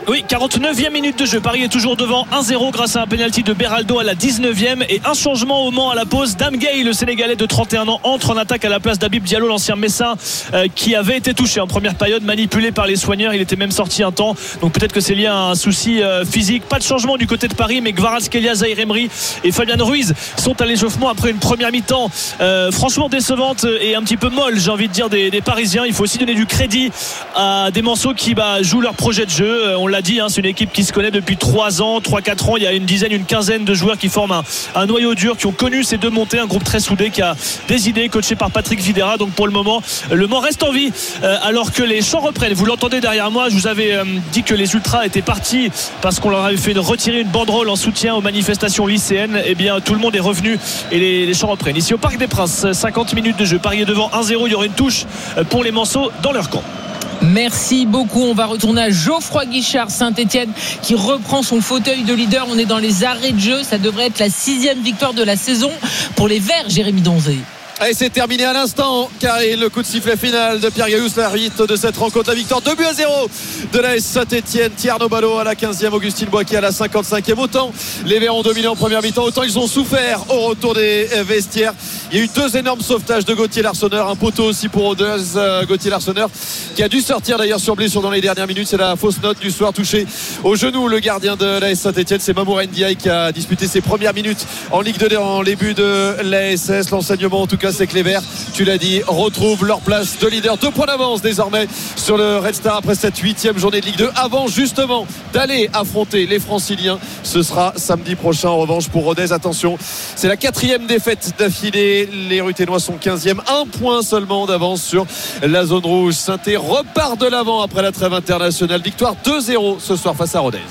Oui, quarante-neuvième minute de jeu. Paris est toujours devant un zéro grâce à un pénalty de Beraldo à la dix-neuvième et un changement au Mans à la pause. Dame Gay, le Sénégalais de trente et un ans, entre en attaque à la place d'Habib Diallo, l'ancien Messin, euh, qui avait été touché en première période, manipulé par les soigneurs. Il était même sorti un temps. Donc peut-être que c'est lié à un souci euh, physique. Pas de changement du côté de Paris, mais Kvaratskhelia, Zahir Emery et Fabian Ruiz sont à l'échauffement après une première mi-temps euh, franchement décevante et un petit peu molle, j'ai envie de dire, des, des Parisiens. Il faut aussi donner du crédit à des morceaux qui bah, jouent leur projet de jeu. On l'a dit, hein, c'est une équipe qui se connaît depuis trois ans, trois quatre ans. Il y a une dizaine, une quinzaine de joueurs qui forment un, un noyau dur, qui ont connu ces deux montées, un groupe très soudé qui a des idées, coaché par Patrick Vieira. Donc pour le moment, le Mans reste en vie euh, alors que les chants reprennent. Vous l'entendez derrière moi, je vous avais euh, dit que les ultras étaient partis parce qu'on leur avait fait une, retirer une banderole en soutien aux manifestations lycéennes. Eh bien tout le monde est revenu et les, les chants reprennent. Ici au Parc des Princes, cinquante minutes de jeu, Paris est devant un zéro. Il y aura une touche pour les Manceaux dans leur camp. Merci beaucoup. On va retourner à Geoffroy Guichard, Saint-Etienne, qui reprend son fauteuil de leader. On est dans les arrêts de jeu. Ça devrait être la sixième victoire de la saison pour les Verts, Jérémy Donzé. Et c'est terminé à l'instant, car le coup de sifflet final de Pierre Gaillous, l'arbitre de cette rencontre, la victoire deux buts à zéro de l'A S Saint-Etienne. Tierno Ballo à la quinzième, Augustine Boisquier à la cinquante-cinquième. Autant les Verts ont dominé en première mi-temps, autant ils ont souffert au retour des vestiaires. Il y a eu deux énormes sauvetages de Gauthier Larsonneur, un poteau aussi pour Odez, Gauthier Larsonneur, qui a dû sortir d'ailleurs sur blessure dans les dernières minutes. C'est la fausse note du soir, touché au genou le gardien de l'A S Saint-Etienne. C'est Mamour Ndiaye qui a disputé ses premières minutes en Ligue deux en les buts de l'A S S. L'enseignement en tout cas, c'est que les Verts, tu l'as dit, retrouvent leur place de leader. Deux points d'avance désormais sur le Red Star après cette huitième journée de Ligue deux, avant justement d'aller affronter les Franciliens. Ce sera samedi prochain en revanche pour Rodez. Attention, c'est la quatrième défaite d'affilée. Les Ruténois sont quinzième, un point seulement d'avance sur la zone rouge. Saint-Étienne repart de l'avant après la trêve internationale. Victoire deux zéro ce soir face à Rodez.